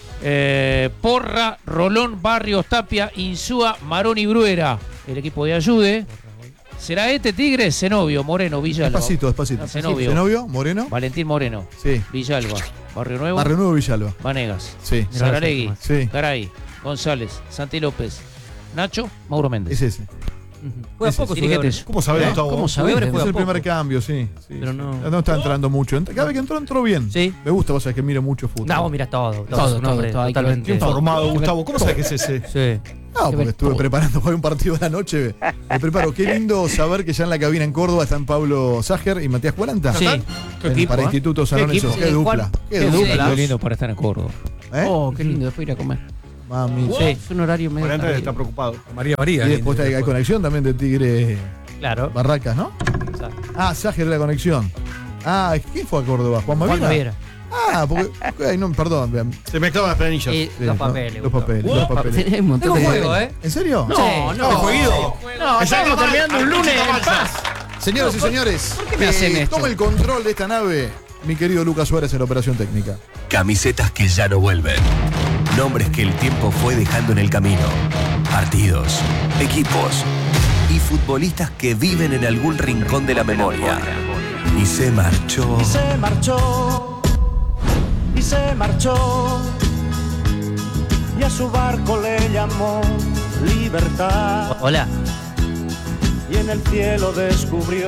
Porra, Rolón, Barrios, Tapia, Insúa, Marón y Bruera. El equipo de Ayude. ¿Será este Tigre? Zenobio, Moreno, Villalba. Despacito. Zenobio, Moreno. Valentín Moreno. Sí. Villalba. Barrio Nuevo, Villalba. Vanegas. Sí. Saralegui. Sí. Garay. González. Santi López. Nacho, Mauro Méndez. Es ese. Juega poco, Fíjate. ¿Cómo sabés, Gustavo? ¿Cómo sabés? Es el primer cambio, sí. Pero No está entrando mucho. Cada vez que entró bien. Sí. Me gusta, vos sabés que miro mucho fútbol. No, vos mirás todo. Todo, hombre, todo, totalmente. Informado, Gustavo. ¿Cómo sabés que es ese? Sí. No, porque estuve preparando para un partido de la noche. Me preparo. Qué lindo saber que ya en la cabina en Córdoba están Pablo Ságer y Matías Cuaranta. Sí. ¿Qué equipo, para Instituto San Lorenzo. Sí, Qué dupla. Qué dupla. Qué lindo para estar en Córdoba. Oh, qué lindo, después ir a comer. Mami. Sí, es un horario medio. Cuaranta tardío. está preocupado. María. Y después hay conexión también de Tigre Claro. Barracas, ¿no? Exacto. Ságer de la conexión. ¿Quién fue a Córdoba? ¿Juan Baviera? Porque. Ay, no, perdón. Vean. Se mezclaban las planillas. Y los papeles. Los papeles. Hay un montón Tengo de juego, ¿eh? ¿En serio? No, jueguito. No, estamos terminando un lunes en paz. Señoras y señores, ¿por qué me hacen esto? toma el control de esta nave, mi querido Lucas Suárez en la operación técnica. Camisetas que ya no vuelven. Nombres que el tiempo fue dejando en el camino. Partidos, equipos y futbolistas que viven en algún rincón de la memoria. Y se marchó. Y se marchó. Y se marchó. Y a su barco le llamó Libertad. Hola. Y en el cielo descubrió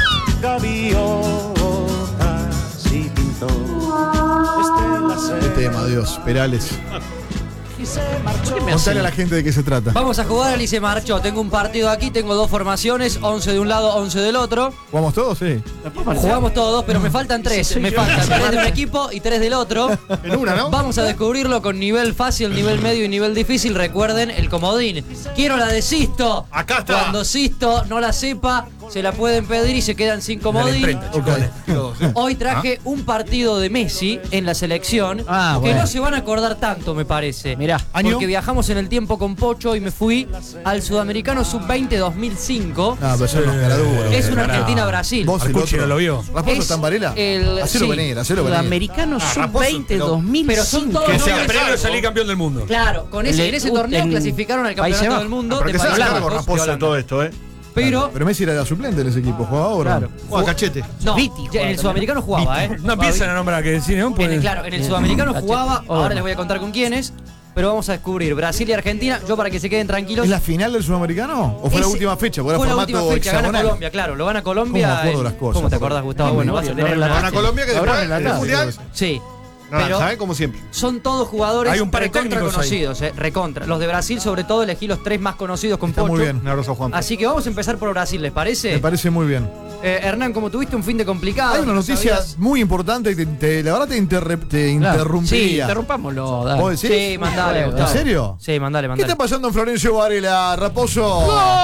gaviotas y pintó estelas. Qué tema, Dios. Perales. Y se marchó. Contale a la gente de qué se trata. Vamos a jugar al y se marchó. Tengo un partido aquí, tengo dos formaciones, 11 de un lado, 11 del otro. ¿Jugamos todos? Sí. Jugamos todos, pero me faltan 3. Me faltan 3 de un equipo y 3 del otro. En una, ¿no? Vamos a descubrirlo con nivel fácil, nivel medio y nivel difícil. Recuerden el comodín. Quiero la de Sisto. Acá está. Cuando Sisto no la sepa, se la pueden pedir y se quedan sin comodín. Hoy traje un partido de Messi en la selección que bueno. no se van a acordar tanto, me parece. Mirá. Porque viajamos en el tiempo con Pocho y me fui al Sudamericano Sub-20 2005. Pero son unos caraduros. Es una Argentina-Brasil. Vos el otro. no lo vio. ¿Raposo está en Varela? Hacelo venir. Sudamericano Sub-20 2005. Pero son todos Que sea nombres- premio salir campeón del mundo. Claro, en ese torneo en clasificaron al Países campeonato Bajos. del mundo Pero de que se hace Países cargo Bajos y Raposo de Holanda. todo esto, ¿eh? Pero Pero Messi era suplente en ese equipo. ¿Jugaba ahora? Claro. Juega cachete. no, Viti ya en jugaba el Sudamericano jugaba, ¿eh? No empiezan a nombrar que decir, ¿no? Claro, en el Sudamericano Cachete. jugaba, ahora Hola. les voy a contar con quiénes, pero vamos a descubrir Brasil y Argentina. Yo para que se queden tranquilos. ¿Es la final del Sudamericano? ¿O fue la Ese- última fecha? Porque Fue era la formato última fecha, gana hexagonal. Colombia, claro, lo gana Colombia. ¿Cómo me acuerdo las cosas? ¿Cómo te acordás, Gustavo? Qué Bueno, vas a memoria, tener no la Gana Colombia que Lo después habrán en el relatado, mundial. Sí. Naranja, Pero ¿eh? Como siempre. son todos jugadores Hay un par de recontra técnicos ahí. conocidos, recontra. Los de Brasil, sobre todo, elegí los 3 más conocidos con Está Pocho. muy bien. Un abrazo, Juan. Así que vamos a empezar por Brasil, ¿les parece? Me parece muy bien. Hernán, como tuviste un fin de complicado. Hay una no noticia sabías- muy importante que la verdad te Claro. Sí, interrumpiría. interrumpámoslo. Dale. ¿Vos decís? Sí, mandale, ¿En Gustavo. serio? Sí, mandale, ¿Qué mandale. está pasando en Florencio Varela, Raposo?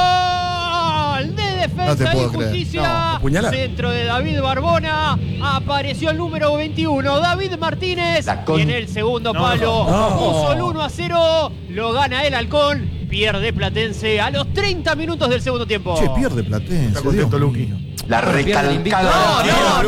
¡Gol de No Defensa te y puedo creer. Justicia! No, apuñalada. Centro de David Barbona. Apareció el número 21, David Martínez. Y en el segundo palo puso el 1-0. Lo gana el Halcón. Pierde Platense a los 30 minutos del segundo tiempo. Che, pierde Platense. Está contento, Dios Luqui. mío. La recalcada.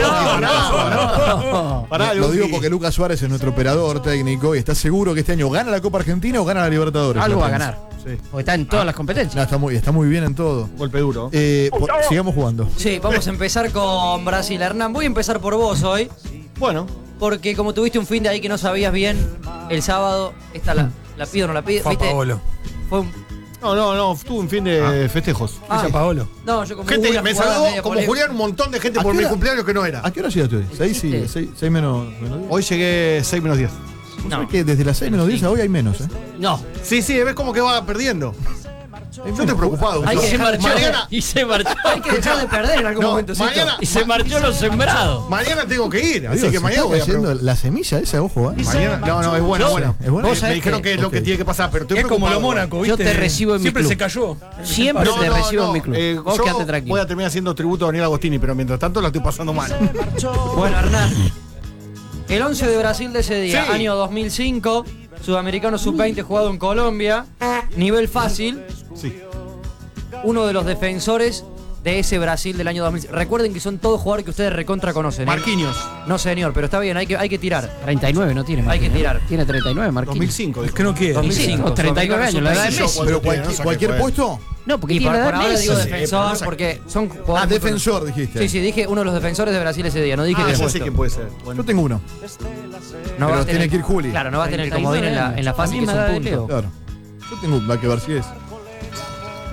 Pará, Lo digo Luqui. porque Lucas Suárez es nuestro operador técnico y está seguro que este año gana la Copa Argentina o gana la Libertadores. Algo va a Platense. ganar. Sí. Porque está en todas las competencias. No, está muy bien en todo. Golpe duro. Sigamos jugando. Sí, vamos a empezar con Brasil. Hernán, voy a empezar por vos hoy. Bueno. Porque como tuviste un fin de ahí que no sabías bien, el sábado, esta la pido o no la pido. Juan ¿viste? Paolo. Fue un... No, tuve un fin de festejos. Ah, Paolo. No, yo como Gente, una me jugada saludó media como polémica. Julián un montón de gente ¿A por qué mi hora? cumpleaños que no era. ¿A qué hora llegaste hoy? ¿Hiciste? 6 menos 10. Hoy llegué 6 menos 10. No. Que desde las 6 menos 10 a hoy hay menos, ¿eh? No. Sí, ves como que va perdiendo. Yo estoy preocupado. Hay que Gustavo. dejar- Mañana, Y se marchó. Hay que dejar de perder en algún No, momento. Cito. mañana- Y se marchó los sembrados. mañana tengo que ir, así Dios, que se mañana está voy a cayendo preguntar. la semilla esa, ojo, ¿eh? Mañana, no, es buena, Yo- buena. ¿Es buena? Vos Me sabés dijeron que es lo que ok. tiene que pasar, pero estoy Es como lo preocupado. Mónaco, Yo ¿viste? te recibo en mi Siempre club. se cayó. Siempre te recibo en mi club. Vos yo quedate tranquilo. voy a terminar haciendo tributo a Daniel Agostini, pero mientras tanto la estoy pasando mal. Bueno, Hernán. El 11 de Brasil de ese día, Sí. año 2005, Sudamericano Sub-20 jugado en Colombia, nivel fácil, Sí. uno de los defensores de ese Brasil del año 2005. Recuerden que son todos jugadores que ustedes recontra conocen. ¿eh? Marquinhos. No, señor, pero está bien, hay que tirar. 39 no tiene Hay que Marquinhos. tirar. Tiene 39 Marquinhos. 2005. Es que no quiere. 2005, 39 años, la edad de Yo Messi. cuando Pero tiene, no sé cualquier qué puesto. No, porque Y tiene por, la edad por de ahora Messi. digo Sí, defensor, pero no porque son Ah, jugadores. defensor, dijiste. Sí, dije uno de los defensores de Brasil ese día, no dije que ya puesto. sé quién puede ser. Bueno. Yo tengo uno. No Pero vas a tiene que ir Juli. Claro, no vas a tener el comodín en la fase que es También un me da de punto. Leo. Claro. Yo tengo la que García es.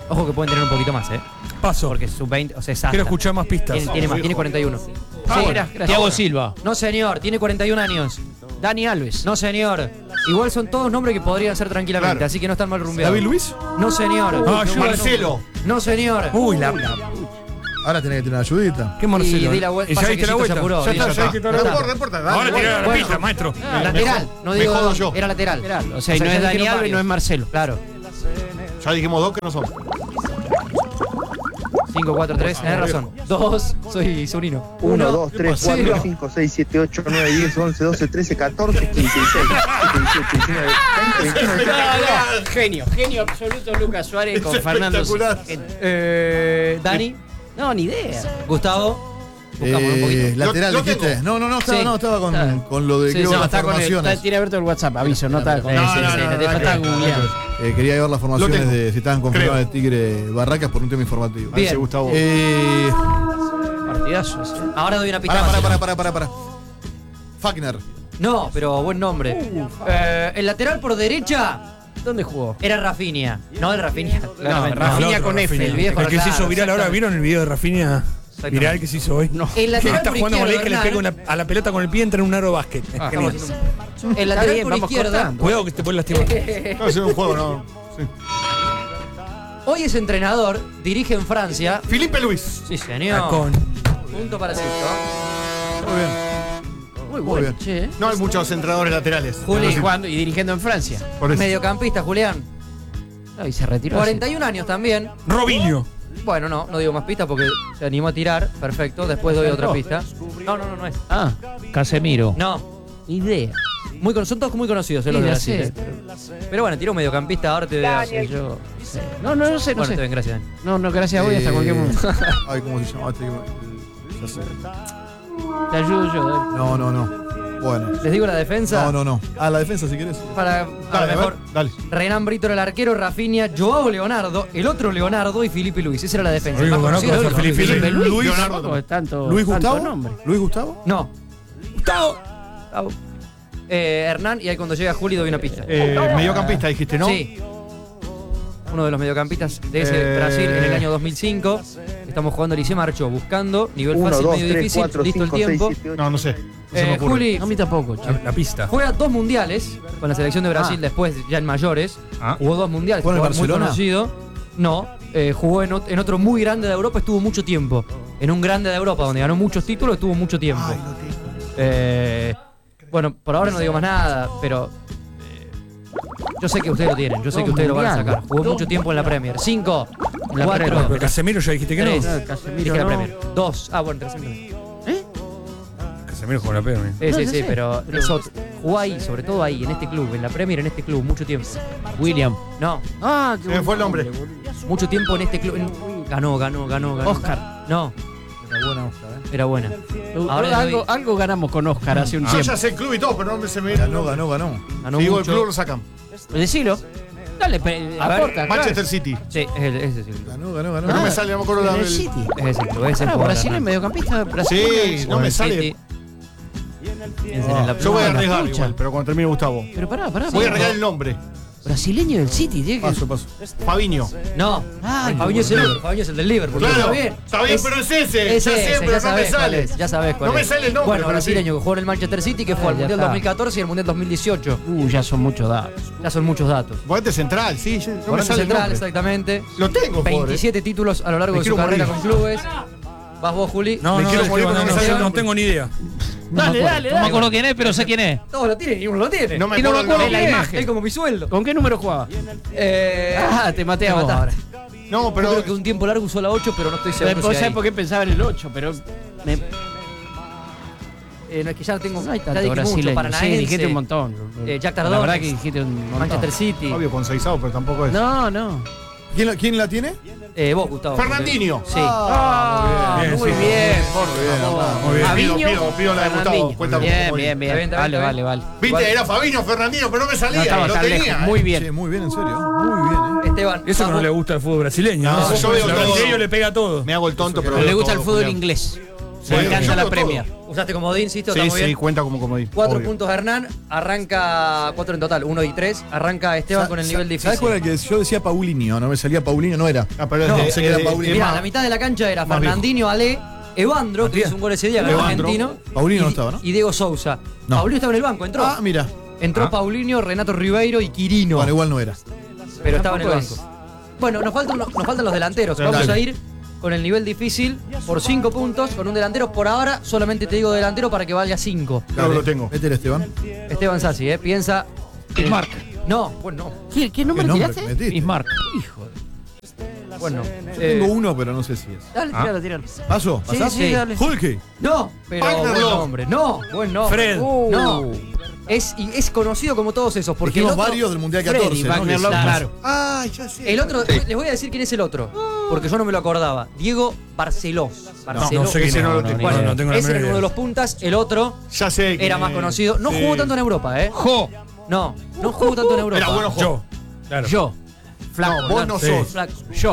Ojo que pueden tener un poquito más, Paso. Porque sub-20, o sea, es Quiero escuchar más pistas. Tiene más, tiene 41. Thiago Silva. No, señor, tiene 41 años. Dani Alves. No, señor. Igual son todos nombres que podrían ser tranquilamente, Claro. así que no están mal rumbeados. ¿David Luiz? No, señor. Marcelo. No, señor. Uy, Ahora tenés que tener una ayudita. ¿Qué Marcelo? Y di la vuelta. ¿Y ya Pasa viste que la Chito se vuelta? apuró, Ya y está, ya ya viste toda la está. vuelta. No importa, dale. Ahora tirá la Bueno. pista, maestro. Lateral, no digo. jodo yo. Era lateral. O sea, y no es ya Dani dijeron Alves, no es varios. Marcelo. Claro. Ya dijimos 2 que no son. 5, 4, 3, tenés razón. 2, soy Zurino. 1, 2, 3, 4, Cero. 5, 6, 7, 8, 9, 10, 11, 12, 13, 14, 15, 16, 17, 18, 19, 20, 21, 22. Genio absoluto Lucas Suárez con Es Fernando. espectacular. Dani, No, ni idea. Gustavo. Buscamos un poquito. Lateral, Lo dijiste. tengo. No, Sí. estaba con, Está. con lo de Sí, creo no, las está con el, formaciones. tiene abierto el WhatsApp, aviso, no está con No, sí, no, sí, no, sí, no, está no, googleando. Quería ver las formaciones tengo. de si estaban confirmadas Creo. de Tigre Barracas por un tema informativo. Bien. Ese Gustavo. Partidazo ese. Ahora doy una pista más. Para. Fagner. No, pero buen nombre. El lateral por derecha ¿Dónde jugó? era Rafinha. No el Rafinha. claramente. Rafinha El con otro, F, Rafinha. el viejo, El que se claro, hizo viral ahora, exactamente. ¿vieron el video de Rafinha? Exactamente. Viral que se hizo hoy. No. El Que lateral está por jugando con izquierda, que le Hernán. pega a la pelota con el pie, entra en un aro de básquet. Es Ah, genial. El lateral bien, por vamos izquierda. cortando. Cuidado que te puedes lastimar. No, es un juego, no. Sí. Hoy es entrenador, dirige en Francia. Felipe Luis. Sí, señor. Con Punto para Sisto. Muy bien. Muy Muy bueno. bien. Che. No hay muchos entrenadores laterales. Juli. Y jugando y dirigiendo en Francia. Por eso. Mediocampista, Julián. No, y se retiró. 41 años también. Robinho. Bueno, no digo más pistas porque se animó a tirar. Perfecto. Después doy otra pista. No es. Ah, Casemiro. No. idea. Son todos muy conocidos los Sí, de ya Brasil. sé, Pero bueno, tiró un mediocampista, ahora te Daniel. yo. Sí. No sé, no Bueno, sé. está bien, gracias, Dani. No, gracias a vos y hasta cualquier momento. Ay, ¿cómo se llama? Ya sé. Te ayudo yo, Dani. No. Bueno. ¿Les digo la defensa? No. Ah, la defensa si querés. Para Dale, mejor. dale. Renan Brito era el arquero, Rafinha, Joao Leonardo, el otro Leonardo y Felipe Luis. Esa era la defensa. Oigo, Más conozco conocido a del Felipe último. Luis. Leonardo. Tanto, ¿Luis tanto Gustavo? nombre. ¿Luis Gustavo? No. Gustavo. Hernán, y ahí cuando llega Juli doy una pista. Mediocampista dijiste, ¿no? Sí. Uno de los mediocampistas de ese Brasil en el año 2005. Estamos jugando Liceo Marchó, buscando nivel 1, fácil, 2, medio 3, difícil, 4, listo 5, el 6, tiempo. 7, 8. No sé. No se me ocurre. Juli A mí tampoco, che. La pista. juega 2 mundiales con la selección de Brasil, después ya en mayores. Jugó 2 mundiales, ¿Jugó en el jugador muy Barcelona? conocido. No, jugó en otro muy grande de Europa, estuvo mucho tiempo. En un grande de Europa, donde ganó muchos títulos, estuvo mucho tiempo. Bueno, por ahora no digo más nada, pero yo sé que ustedes lo tienen, yo sé que ustedes lo van a sacar. Jugó mucho tiempo en la Premier. 5, la 4, Pero Casemiro ya dijiste que no. 3, Casemiro dije la no. Premier. 2, bueno, 3 también. Casemiro jugó en la Premier. Sí, pero eso, jugó ahí, sobre todo ahí, en este club, en la Premier, en este club, mucho tiempo. William. No, Ah, Se me fue el nombre. mucho tiempo en este club. Ganó. Oscar. No, Era buena Oscar, era buena. Ahora le doy- algo ganamos con Oscar hace un Yo tiempo. ya sé el club y todo, pero no se me Ganó. Ganó Si digo el mucho. club lo sacan. Decilo. Dale, A ver, aporta. Manchester City. Sí, ese sí. Ganó. Pero no me sale, no me acuerdo la En el del. City. Es ese club, ese Ah, jugador, Brasil Hernán. es mediocampista. Brasil. Sí, no me sale. City. Piensen en la Yo voy a primera. arriesgar pucha. igual, pero cuando termine Gustavo. Pero pará. Voy a arreglar el nombre. Brasileño del City, tiene que. Paso. Fabiño. No, Ah, Fabinho es el otro, Fabinho es el del Liverpool. Claro, Está bien. está bien, pero es ese. Ese, Ya sé, pero ya no me sabés cuál sale. es, ya sabés cuál No me es. sale el nombre, Bueno, pero brasileño que jugó en el Manchester City, que fue al Ya Mundial está. 2014 y el Mundial 2018. Ya son muchos datos. Ya son muchos datos. Volante central, sí. No me Volante sale el central, nombre. exactamente. Lo tengo, pobre. 27 títulos a lo largo Me de su quiero carrera morir. con clubes. Vas vos, Juli. No, Me quiero morir porque no me sale el no nombre. tengo ni idea. Dale. No me acuerdo quién es, pero sé quién es. Todos lo tienen y uno lo tiene. No me Y no me acuerdo acuerdo el la nombre. imagen. Es como mi sueldo. ¿Con qué número jugaba? Te maté a me vos mataste. ahora. No, Yo pero. creo que un tiempo largo usó la 8, pero no estoy seguro. ¿Vos si sabés ahí. por qué pensaba en el 8? Pero. No, es que ya tengo. No hay Ya tanto dije mucho. brasileño. Sí, Paranaense. dijiste un montón. Jack La Tardones. verdad que dijiste un montón. Manchester City. Obvio, con Seisao, pero tampoco es. No. ¿Quién la tiene? Vos, Gustavo. Fernandinho. Sí. Muy bien, Por Muy bien. Pido la de Gustavo. Cuenta Bien. Está bien, Vale. Viste, Igual. era Fabinho Fernandino, pero no me No salía. estaba lo tan tenía. lejos. Muy bien. Sí, muy bien, en serio. Muy bien, Esteban. Eso que no le gusta el fútbol brasileño. No, yo veo el todo. brasileño le pega todo. Me hago el tonto, pero. Pero le veo gusta el todo, fútbol Julián. inglés. Sí, Le encanta yo la veo Premier. todo. Usaste comodín, insisto, Sí, está muy sí, bien. cuenta como comodín. 4 obvio. puntos Hernán, arranca 4 en total, 1 y 3. Arranca Esteban con el nivel difícil. ¿Sabes cuál era el que yo decía Paulinho? No me salía Paulinho, no era. pero No, pensé que era Paulinho. mirá, la mitad de la cancha era más Fernandinho, Ale, Evandro, que hizo un gol ese día, que era Evandro. argentino. Paulinho y, no estaba, ¿no? Y Diego Sousa. No. Paulinho estaba en el banco, entró. Ah, mira. Entró Paulinho, Renato Ribeiro y Quirino. Bueno, igual no era. Pero estaba en el Tampoco banco. Bueno, nos faltan los delanteros. Dale. Vamos a ir con el nivel difícil por 5 puntos, con un delantero. Por ahora solamente te digo delantero para que valga 5. Claro que lo tengo. Métele, Esteban. Esteban Sassi, piensa. Bismarck. No, bueno, no. ¿Qué nombre nombre tiraste? que metiste? Bismarck. Hijo de... Bueno, Yo tengo uno, pero no sé si es. Dale, tíralo. ¿Paso? Sí, ¿Pasás? sí, dale. Hulky. No, pero Wagner buen Love. nombre. No, buen nombre. Fred. No. Es conocido como todos esos. Porque Dijimos el otro, varios del Mundial Freddy, 14, ¿no? Wagner Love, claro. Ah, ya sé. El otro, les voy a decir quién es el otro. Porque yo no me lo acordaba. Diego Barceló. No sé quién ese es. no lo tengo. Bueno, No tengo la ese era menor uno de idea. los puntas. El otro Ya sé. era más conocido. No jugó tanto en Europa, ¿eh? Jo. No jugó tanto en Europa. Era bueno Yo. Claro. Yo. Flaco, vos no Sí. sos. Flaco.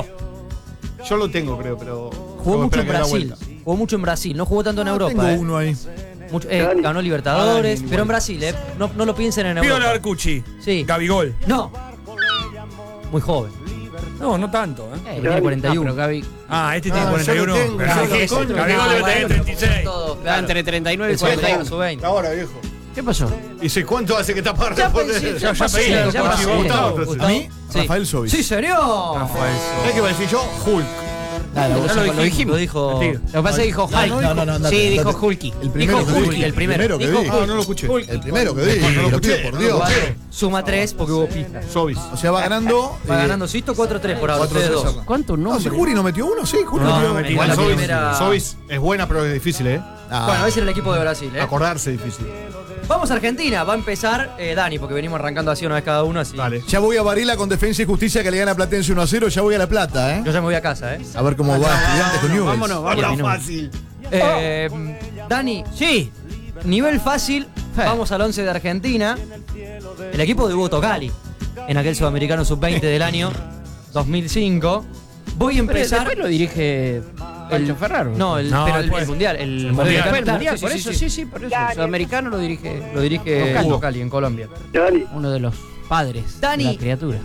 Yo lo tengo, creo, pero. Jugó mucho espera en que dé la Brasil. vuelta. Jugó mucho en Brasil. No jugó tanto en Europa. Tengo uno ahí. Mucho- ganó Libertadores, pero en Brasil, no lo piensen en Pío Europa. Arcucci. Sí. Gabigol. No. Muy joven. No, no tanto, ¿eh? Tiene 41. Pero Gaby Este tiene Ah, 41. yo lo tengo, Pero yo lo ¿qué es? tengo. Gabigol debe tener 36. Todos, está entre 39 y El sueño 41. de su 20. Ahora, viejo. ¿Qué pasó? ¿Y sé cuánto hace que está para Ya responder? pensé, Ya pasé, pedí, ya ya pasé. pasé. Gustavo. A mí, Sí. Rafael Sobis. Sí, señor. ¿Sabes qué iba a decir yo? Hulk. Claro, lo dijimos. Lo dijo. Lo que pasa es que dijo Hulk. Sí, dijo Hulky. El primero Dijo que Hulk, dije. el primero. que Dijo dije. Ah, no lo escuché. El primero que dije. No lo Lo pido, escuché. por Dios. Suma 3 porque hubo pista. Sobis. O sea, va ganando. Va ganando Sisto 4-3 por ahora. Ustedes 4-3 dos. cerra. ¿Cuánto No, si nombre? Juri no metió uno, sí, Juri No, metió no uno. metí. Igual la Sobis, primera- Sobis es buena, pero es difícil, ¿eh? Ah, Bueno, ese era el equipo de Brasil, Acordarse es difícil. Vamos a Argentina. Va a empezar Dani, porque venimos arrancando así una vez cada uno. Así. Dale. Ya voy a Varela con Defensa y Justicia que le gana a Platense 1-0. Ya voy a La Plata, ¿eh? Yo ya me voy a casa, A ver cómo va Estudiantes con Newell's. Vámonos, vámonos. fácil. Dani, Sí. nivel fácil. Vamos al 11 de Argentina. El equipo de Boto Cali en aquel Sudamericano Sub-20 del año 2005. Voy a Pero empezar. después lo dirige Pancho Ferraro. No, No, pero el después. Mundial. El Mundial. Después Sudamericano. el Mundial, Sí, por sí, eso, sí. sí, por eso. El sudamericano lo dirige Lo dirige Cali. Boto Cali en Colombia. uno de los padres Dani. de la criatura.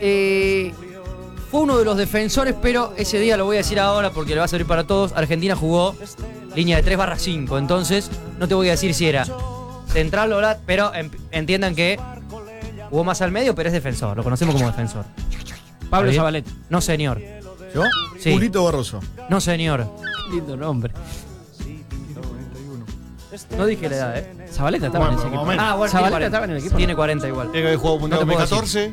Fue uno de los defensores, pero ese día lo voy a decir ahora porque le va a servir para todos. Argentina jugó línea de 3/5, entonces no te voy a decir si era central o lateral, pero entiendan que jugó más al medio, pero es defensor, lo conocemos como defensor. Pablo ¿Está bien? Zabaleta. No, señor. ¿Yo? Sí. Julito Barroso. No, señor. Lindo nombre. No dije la edad, ¿eh? Zabaleta estaba en ese Bueno, equipo. más o menos. Ah, bueno, Zabaleta tiene estaba en el 40. equipo. Tiene 40 igual. Tiene que haber jugado No Mundial te puedo 2014.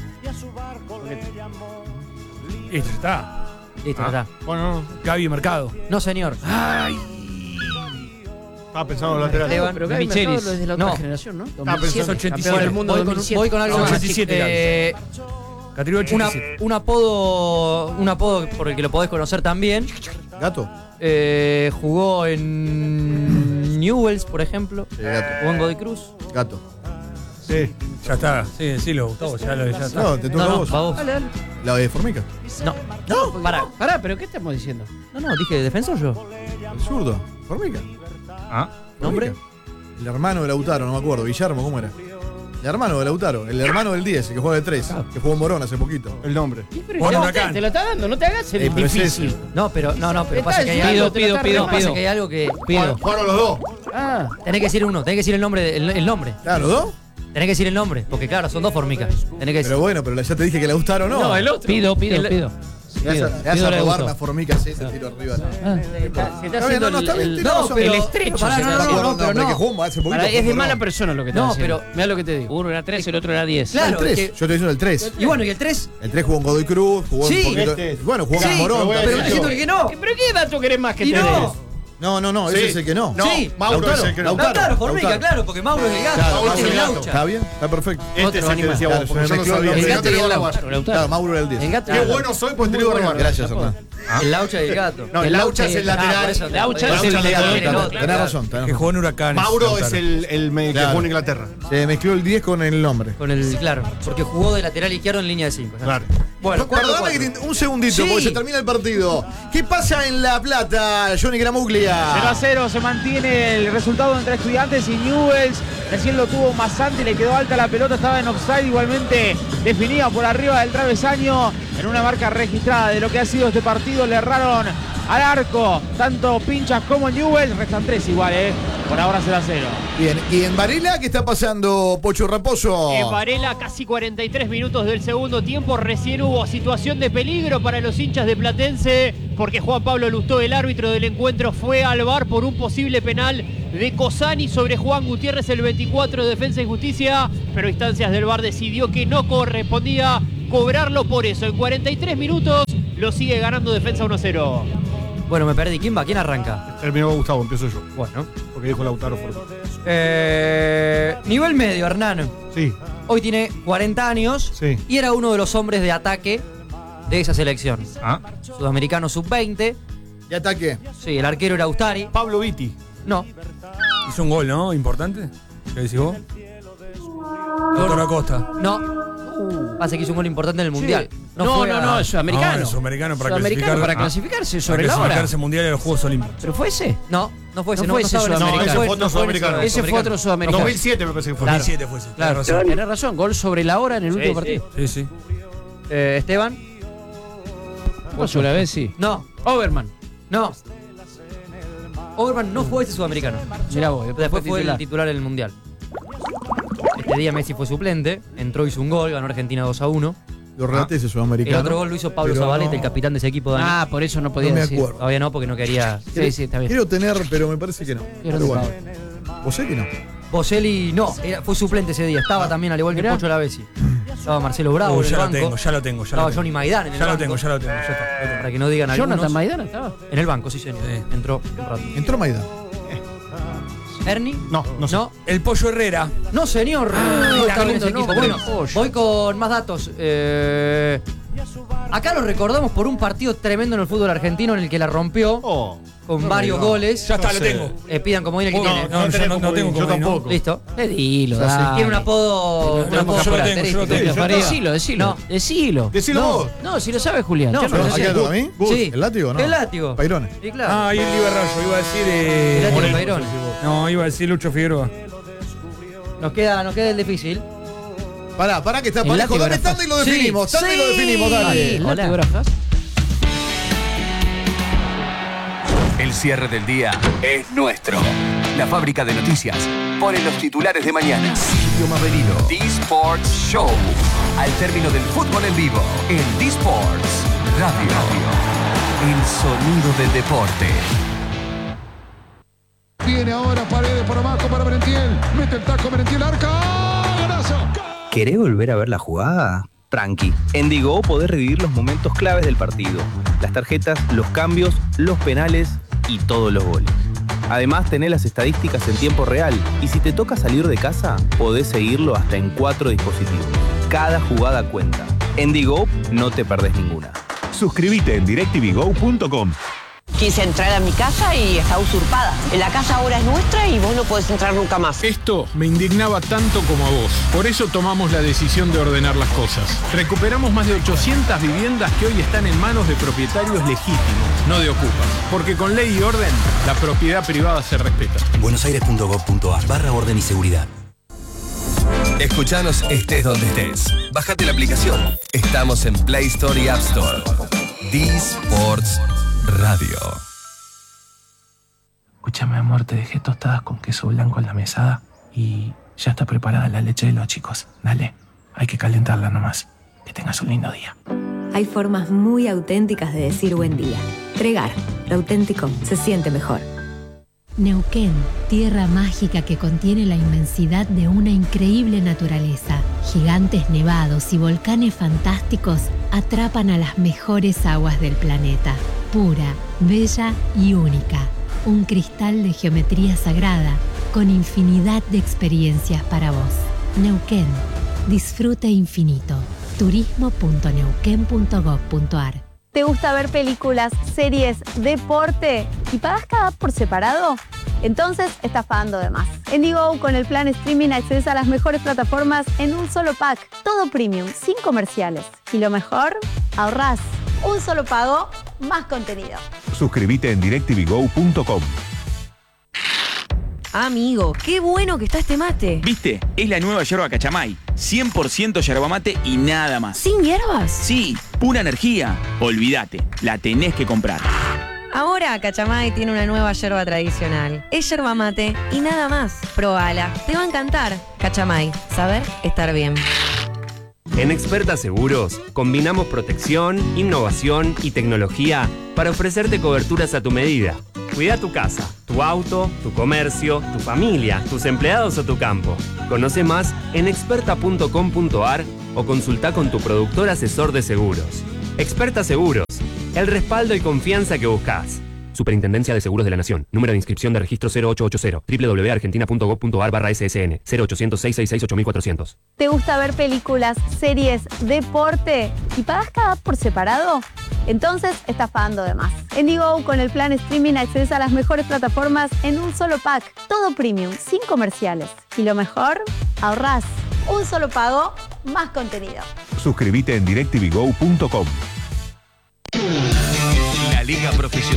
Este está. Listo, ya está. Bueno, no. Gaby Mercado. No, señor. Estaba pensando en los laterales. Esteban, Pero Gaby Michelis. Mercado es de la otra No. generación, ¿no? pensando 2007, 87. campeón del mundo Voy con, 2007. voy con algo más. 87 Categoría Una- 87. un apodo por el que lo podés conocer también. Gato. Jugó en Newell's, por ejemplo. Sí, Gato. Jugó en Godoy Cruz. Gato. Sí. Ya está. Sí, decilo, Gustavo. Ya está. No, te toca a vos. va vos. Dale, dale. La de Formica. No. No, pará, pero ¿qué estamos diciendo? No, dije defensor yo. El zurdo. Formica. Ah. ¿Nombre? El hermano de Lautaro, no me acuerdo. Guillermo, ¿cómo era? El hermano de Lautaro. El hermano del 10, el que juega de 3. Que jugó en Morón hace poquito. El nombre. Pero Bueno, ya Huracán. te lo está dando, no te hagas el Pero es difícil. ese. No, pero Está pasa que hay diciendo, algo. te lo está remando. Pasa que hay algo que. Jugaron los dos. Ah, Tenés que decir uno, tenés que decir el nombre. El nombre. Claro, ¿dos? Tenés que decir el nombre. Porque claro, son dos formicas. Tenés que decir. Pero bueno, pero ya te dije que Lautaro no. no, el otro. Pido. Le vas a Pido le robar gustó. la Formica, sí, ese tiro arriba. Ah, se está Está bien, haciendo no, está bien, el, tiene no, razón. pero el Pero estrecho. pará, se no, está no, haciendo. no, pero que no. jugó hace poquito. Pará, es de jugó mala Morón. persona lo que te No, haciendo. pero- Mira lo que te digo. Uno era 3, el otro era 10. Claro, El 3. es que- Yo te estoy diciendo el 3. Y bueno, y el 3. El 3 jugó en Godoy Cruz, jugó Sí, un poquito. este. Bueno, jugó Sí, en Morón. pero Pero también. diciendo que no. ¿Pero qué dato querés más que Y te no. des? No, Sí. ese es el que no. No, Sí. Mauro Lautaro, es el que no. Lautaro. Claro, Formica, Lautaro. claro, porque Mauro es el gato. Claro, Este Mauro es el es el gato. laucha. Está bien, está perfecto. Este es el que animal. decía Claro, vos, porque yo yo me no mezcló sabía. el El El gato y el gato Lautaro. y Lautaro. Claro, Mauro era el 10. El gato y Qué el bueno soy, pues te lo iba a robar. Gracias, Hernán. El Laucha y el Gato. No, el Laucha es el lateral. Laucha es el lateral. Tenés razón. Que jugó en Huracanes. Mauro es el que jugó en Inglaterra. Se mezcló el 10 con el nombre. Con el, claro, porque jugó de lateral izquierdo en línea de 5. Claro. Bueno, Perdóname que un segundito, Sí. porque se termina el partido. ¿Qué pasa en La Plata, Johnny Gramuglia? 0-0 se mantiene el resultado entre Estudiantes y Newell's. Recién lo tuvo Masanti, le quedó alta la pelota, estaba en offside, igualmente definida por arriba del travesaño. En una marca registrada de lo que ha sido este partido, le erraron al arco tanto Pinchas como Newell's. Restan 3 igual, por ahora 0-0. Bien, ¿y en Varela qué está pasando, Pocho Raposo? En Varela, casi 43 minutos del segundo tiempo, recién hubo situación de peligro para los hinchas de Platense, porque Juan Pablo Lustó, el árbitro del encuentro, fue al VAR por un posible penal de Cosani sobre Juan Gutiérrez, el 24 de Defensa y Justicia, pero instancias del VAR decidió que no correspondía cobrarlo por eso. En 43 minutos lo sigue ganando Defensa 1-0. Bueno, me perdí. ¿Quién va? ¿Quién arranca? Terminó Gustavo, empiezo yo. Bueno. Porque dijo Lautaro Fortín. Nivel medio, Hernán. Sí. Hoy tiene 40 años Sí. y era uno de los hombres de ataque de esa selección. Ah. Sudamericano sub-20. ¿De ataque? Sí, el arquero era Ustari. Pablo Vitti. No. Hizo un gol, ¿no? Importante. ¿Qué decís vos? Doctor Acosta. No. Pasa que hizo un gol importante en el Mundial. No, es sudamericano. No, sudamericano para Sudamericano para clasificar. clasificarse sobre la hora. Clasificarse mundial en los Juegos Olímpicos. ¿Pero fue ese? No fue ese. No fue ese sudamericano. ese fue otro sudamericano. Ese fue otro sudamericano. 2007 me parece que fue. 2007 fue ese. Claro, tenés razón. Gol sobre la hora en el último partido. Sí. Esteban. Vos una vez sí. No. Overman. No. Overman no fue ese sudamericano. Mirá vos. Después fue el titular en el Mundial. Este día Messi fue suplente. Entró, hizo un gol, ganó Argentina 2-1. Lo relaté ese sudamericano. El otro gol lo hizo Pablo Zabaleta, el capitán de ese equipo. Dani. Ah, por eso no podía No me decir. acuerdo. Todavía no, porque no quería. Sí, está bien. Quiero tener, pero me parece que no. Quiero Pero bueno. tener. ¿Vos sé que no? Boselli no, fue suplente ese día. Estaba también, al igual que Mirá. Pocho Lavesi. Estaba Marcelo Bravo en el ya lo banco. tengo. Estaba Johnny Maidana en el Ya lo banco. tengo. Ya está. Para que no digan algunos. Jonathan Maidana estaba. En el banco, sí, señor. Entró un rato. ¿Entró Maidán? ¿Ernie? No sé. No. El Pollo Herrera. No, señor. está bien lindo ese equipo. nombre, Bueno, Pollo. voy con más datos. Acá lo recordamos por un partido tremendo en el fútbol argentino en el que la rompió con varios goles. Ya está, lo tengo. Pidan como viene que tiene. No tengo Yo como tampoco. Listo. Dilo, Tiene un apodo. Yo lo tengo. Decilo. Decilo vos. No, si lo sabe Julián. No, Yo pero lo ¿A sé. qué a mí? Sí. ¿El látigo no? El látigo. Pairone. Sí, claro. Ah, y el Liberrayo. Iba a decir. El látigo Moreno. Pairón. No, iba a decir Lucho Figueroa. Nos queda el difícil. Pará que está El parejo. látigo Dame era tanda y lo definimos. Sí, Tanda y lo sí. definimos, dale. ¿El látigo Grafas? El cierre del día es nuestro. La fábrica de noticias pone los titulares de mañana. Sitio más venido. D-Sports Show. Al término del fútbol en vivo. En D-Sports Radio. El sonido del deporte. Viene ahora Paredes por abajo para Merentiel. Mete el taco Merentiel, arca. ¡Golazo! ¿Querés volver a ver la jugada? Tranqui. En Digo podés revivir los momentos claves del partido. Las tarjetas, los cambios, los penales y todos los goles. Además tenés las estadísticas en tiempo real y si te toca salir de casa, podés seguirlo hasta en 4 dispositivos. Cada jugada cuenta. En Digo no te perdés ninguna. Suscríbete en directvgo.com. Quise entrar a mi casa y está usurpada. La casa ahora es nuestra y vos no podés entrar nunca más. Esto me indignaba tanto como a vos. Por eso tomamos la decisión de ordenar las cosas. Recuperamos más de 800 viviendas que hoy están en manos de propietarios legítimos, no de ocupas. Porque con ley y orden, la propiedad privada se respeta. buenosaires.gov.ar/orden y seguridad. Escuchanos estés donde estés. Bájate la aplicación. Estamos en Play Store y App Store. D-Sports Radio. Escúchame, amor, te dejé tostadas con queso blanco en la mesada y ya está preparada la leche de los chicos. Dale, hay que calentarla nomás. Que tengas un lindo día. Hay formas muy auténticas de decir buen día. Tregar, lo auténtico se siente mejor. Neuquén, tierra mágica que contiene la inmensidad de una increíble naturaleza. Gigantes nevados y volcanes fantásticos atrapan a las mejores aguas del planeta. Pura, bella y única. Un cristal de geometría sagrada con infinidad de experiencias para vos. Neuquén, disfrute infinito. turismo.neuquén.gov.ar ¿Te gusta ver películas, series, deporte y pagás cada app por separado? Entonces estás pagando de más. En Digo, con el plan streaming accedes a las mejores plataformas en un solo pack. Todo premium, sin comerciales. Y lo mejor, ahorrás. Un solo pago, más contenido. Suscríbete en directvgo.com. Amigo, qué bueno que está este mate. ¿Viste? Es la nueva yerba Cachamay. 100% yerba mate y nada más. ¿Sin hierbas? Sí, pura energía. Olvídate, la tenés que comprar. Ahora Cachamay tiene una nueva yerba tradicional. Es yerba mate y nada más. Probala, te va a encantar. Cachamay, saber estar bien. En Experta Seguros, combinamos protección, innovación y tecnología para ofrecerte coberturas a tu medida. Cuida tu casa, tu auto, tu comercio, tu familia, tus empleados o tu campo. Conoce más en experta.com.ar o consulta con tu productor asesor de seguros. Experta Seguros, el respaldo y confianza que buscas. Superintendencia de Seguros de la Nación. Número de inscripción de registro 0880. www.argentina.gov.ar/SSN. 0800-666-8400. ¿Te gusta ver películas, series, deporte y pagás cada app por separado? Entonces estás pagando de más. En Digo, con el plan streaming accedes a las mejores plataformas en un solo pack. Todo premium, sin comerciales. Y lo mejor, ahorrás. Un solo pago, más contenido. Suscríbete en directvgo.com. La Liga Profesional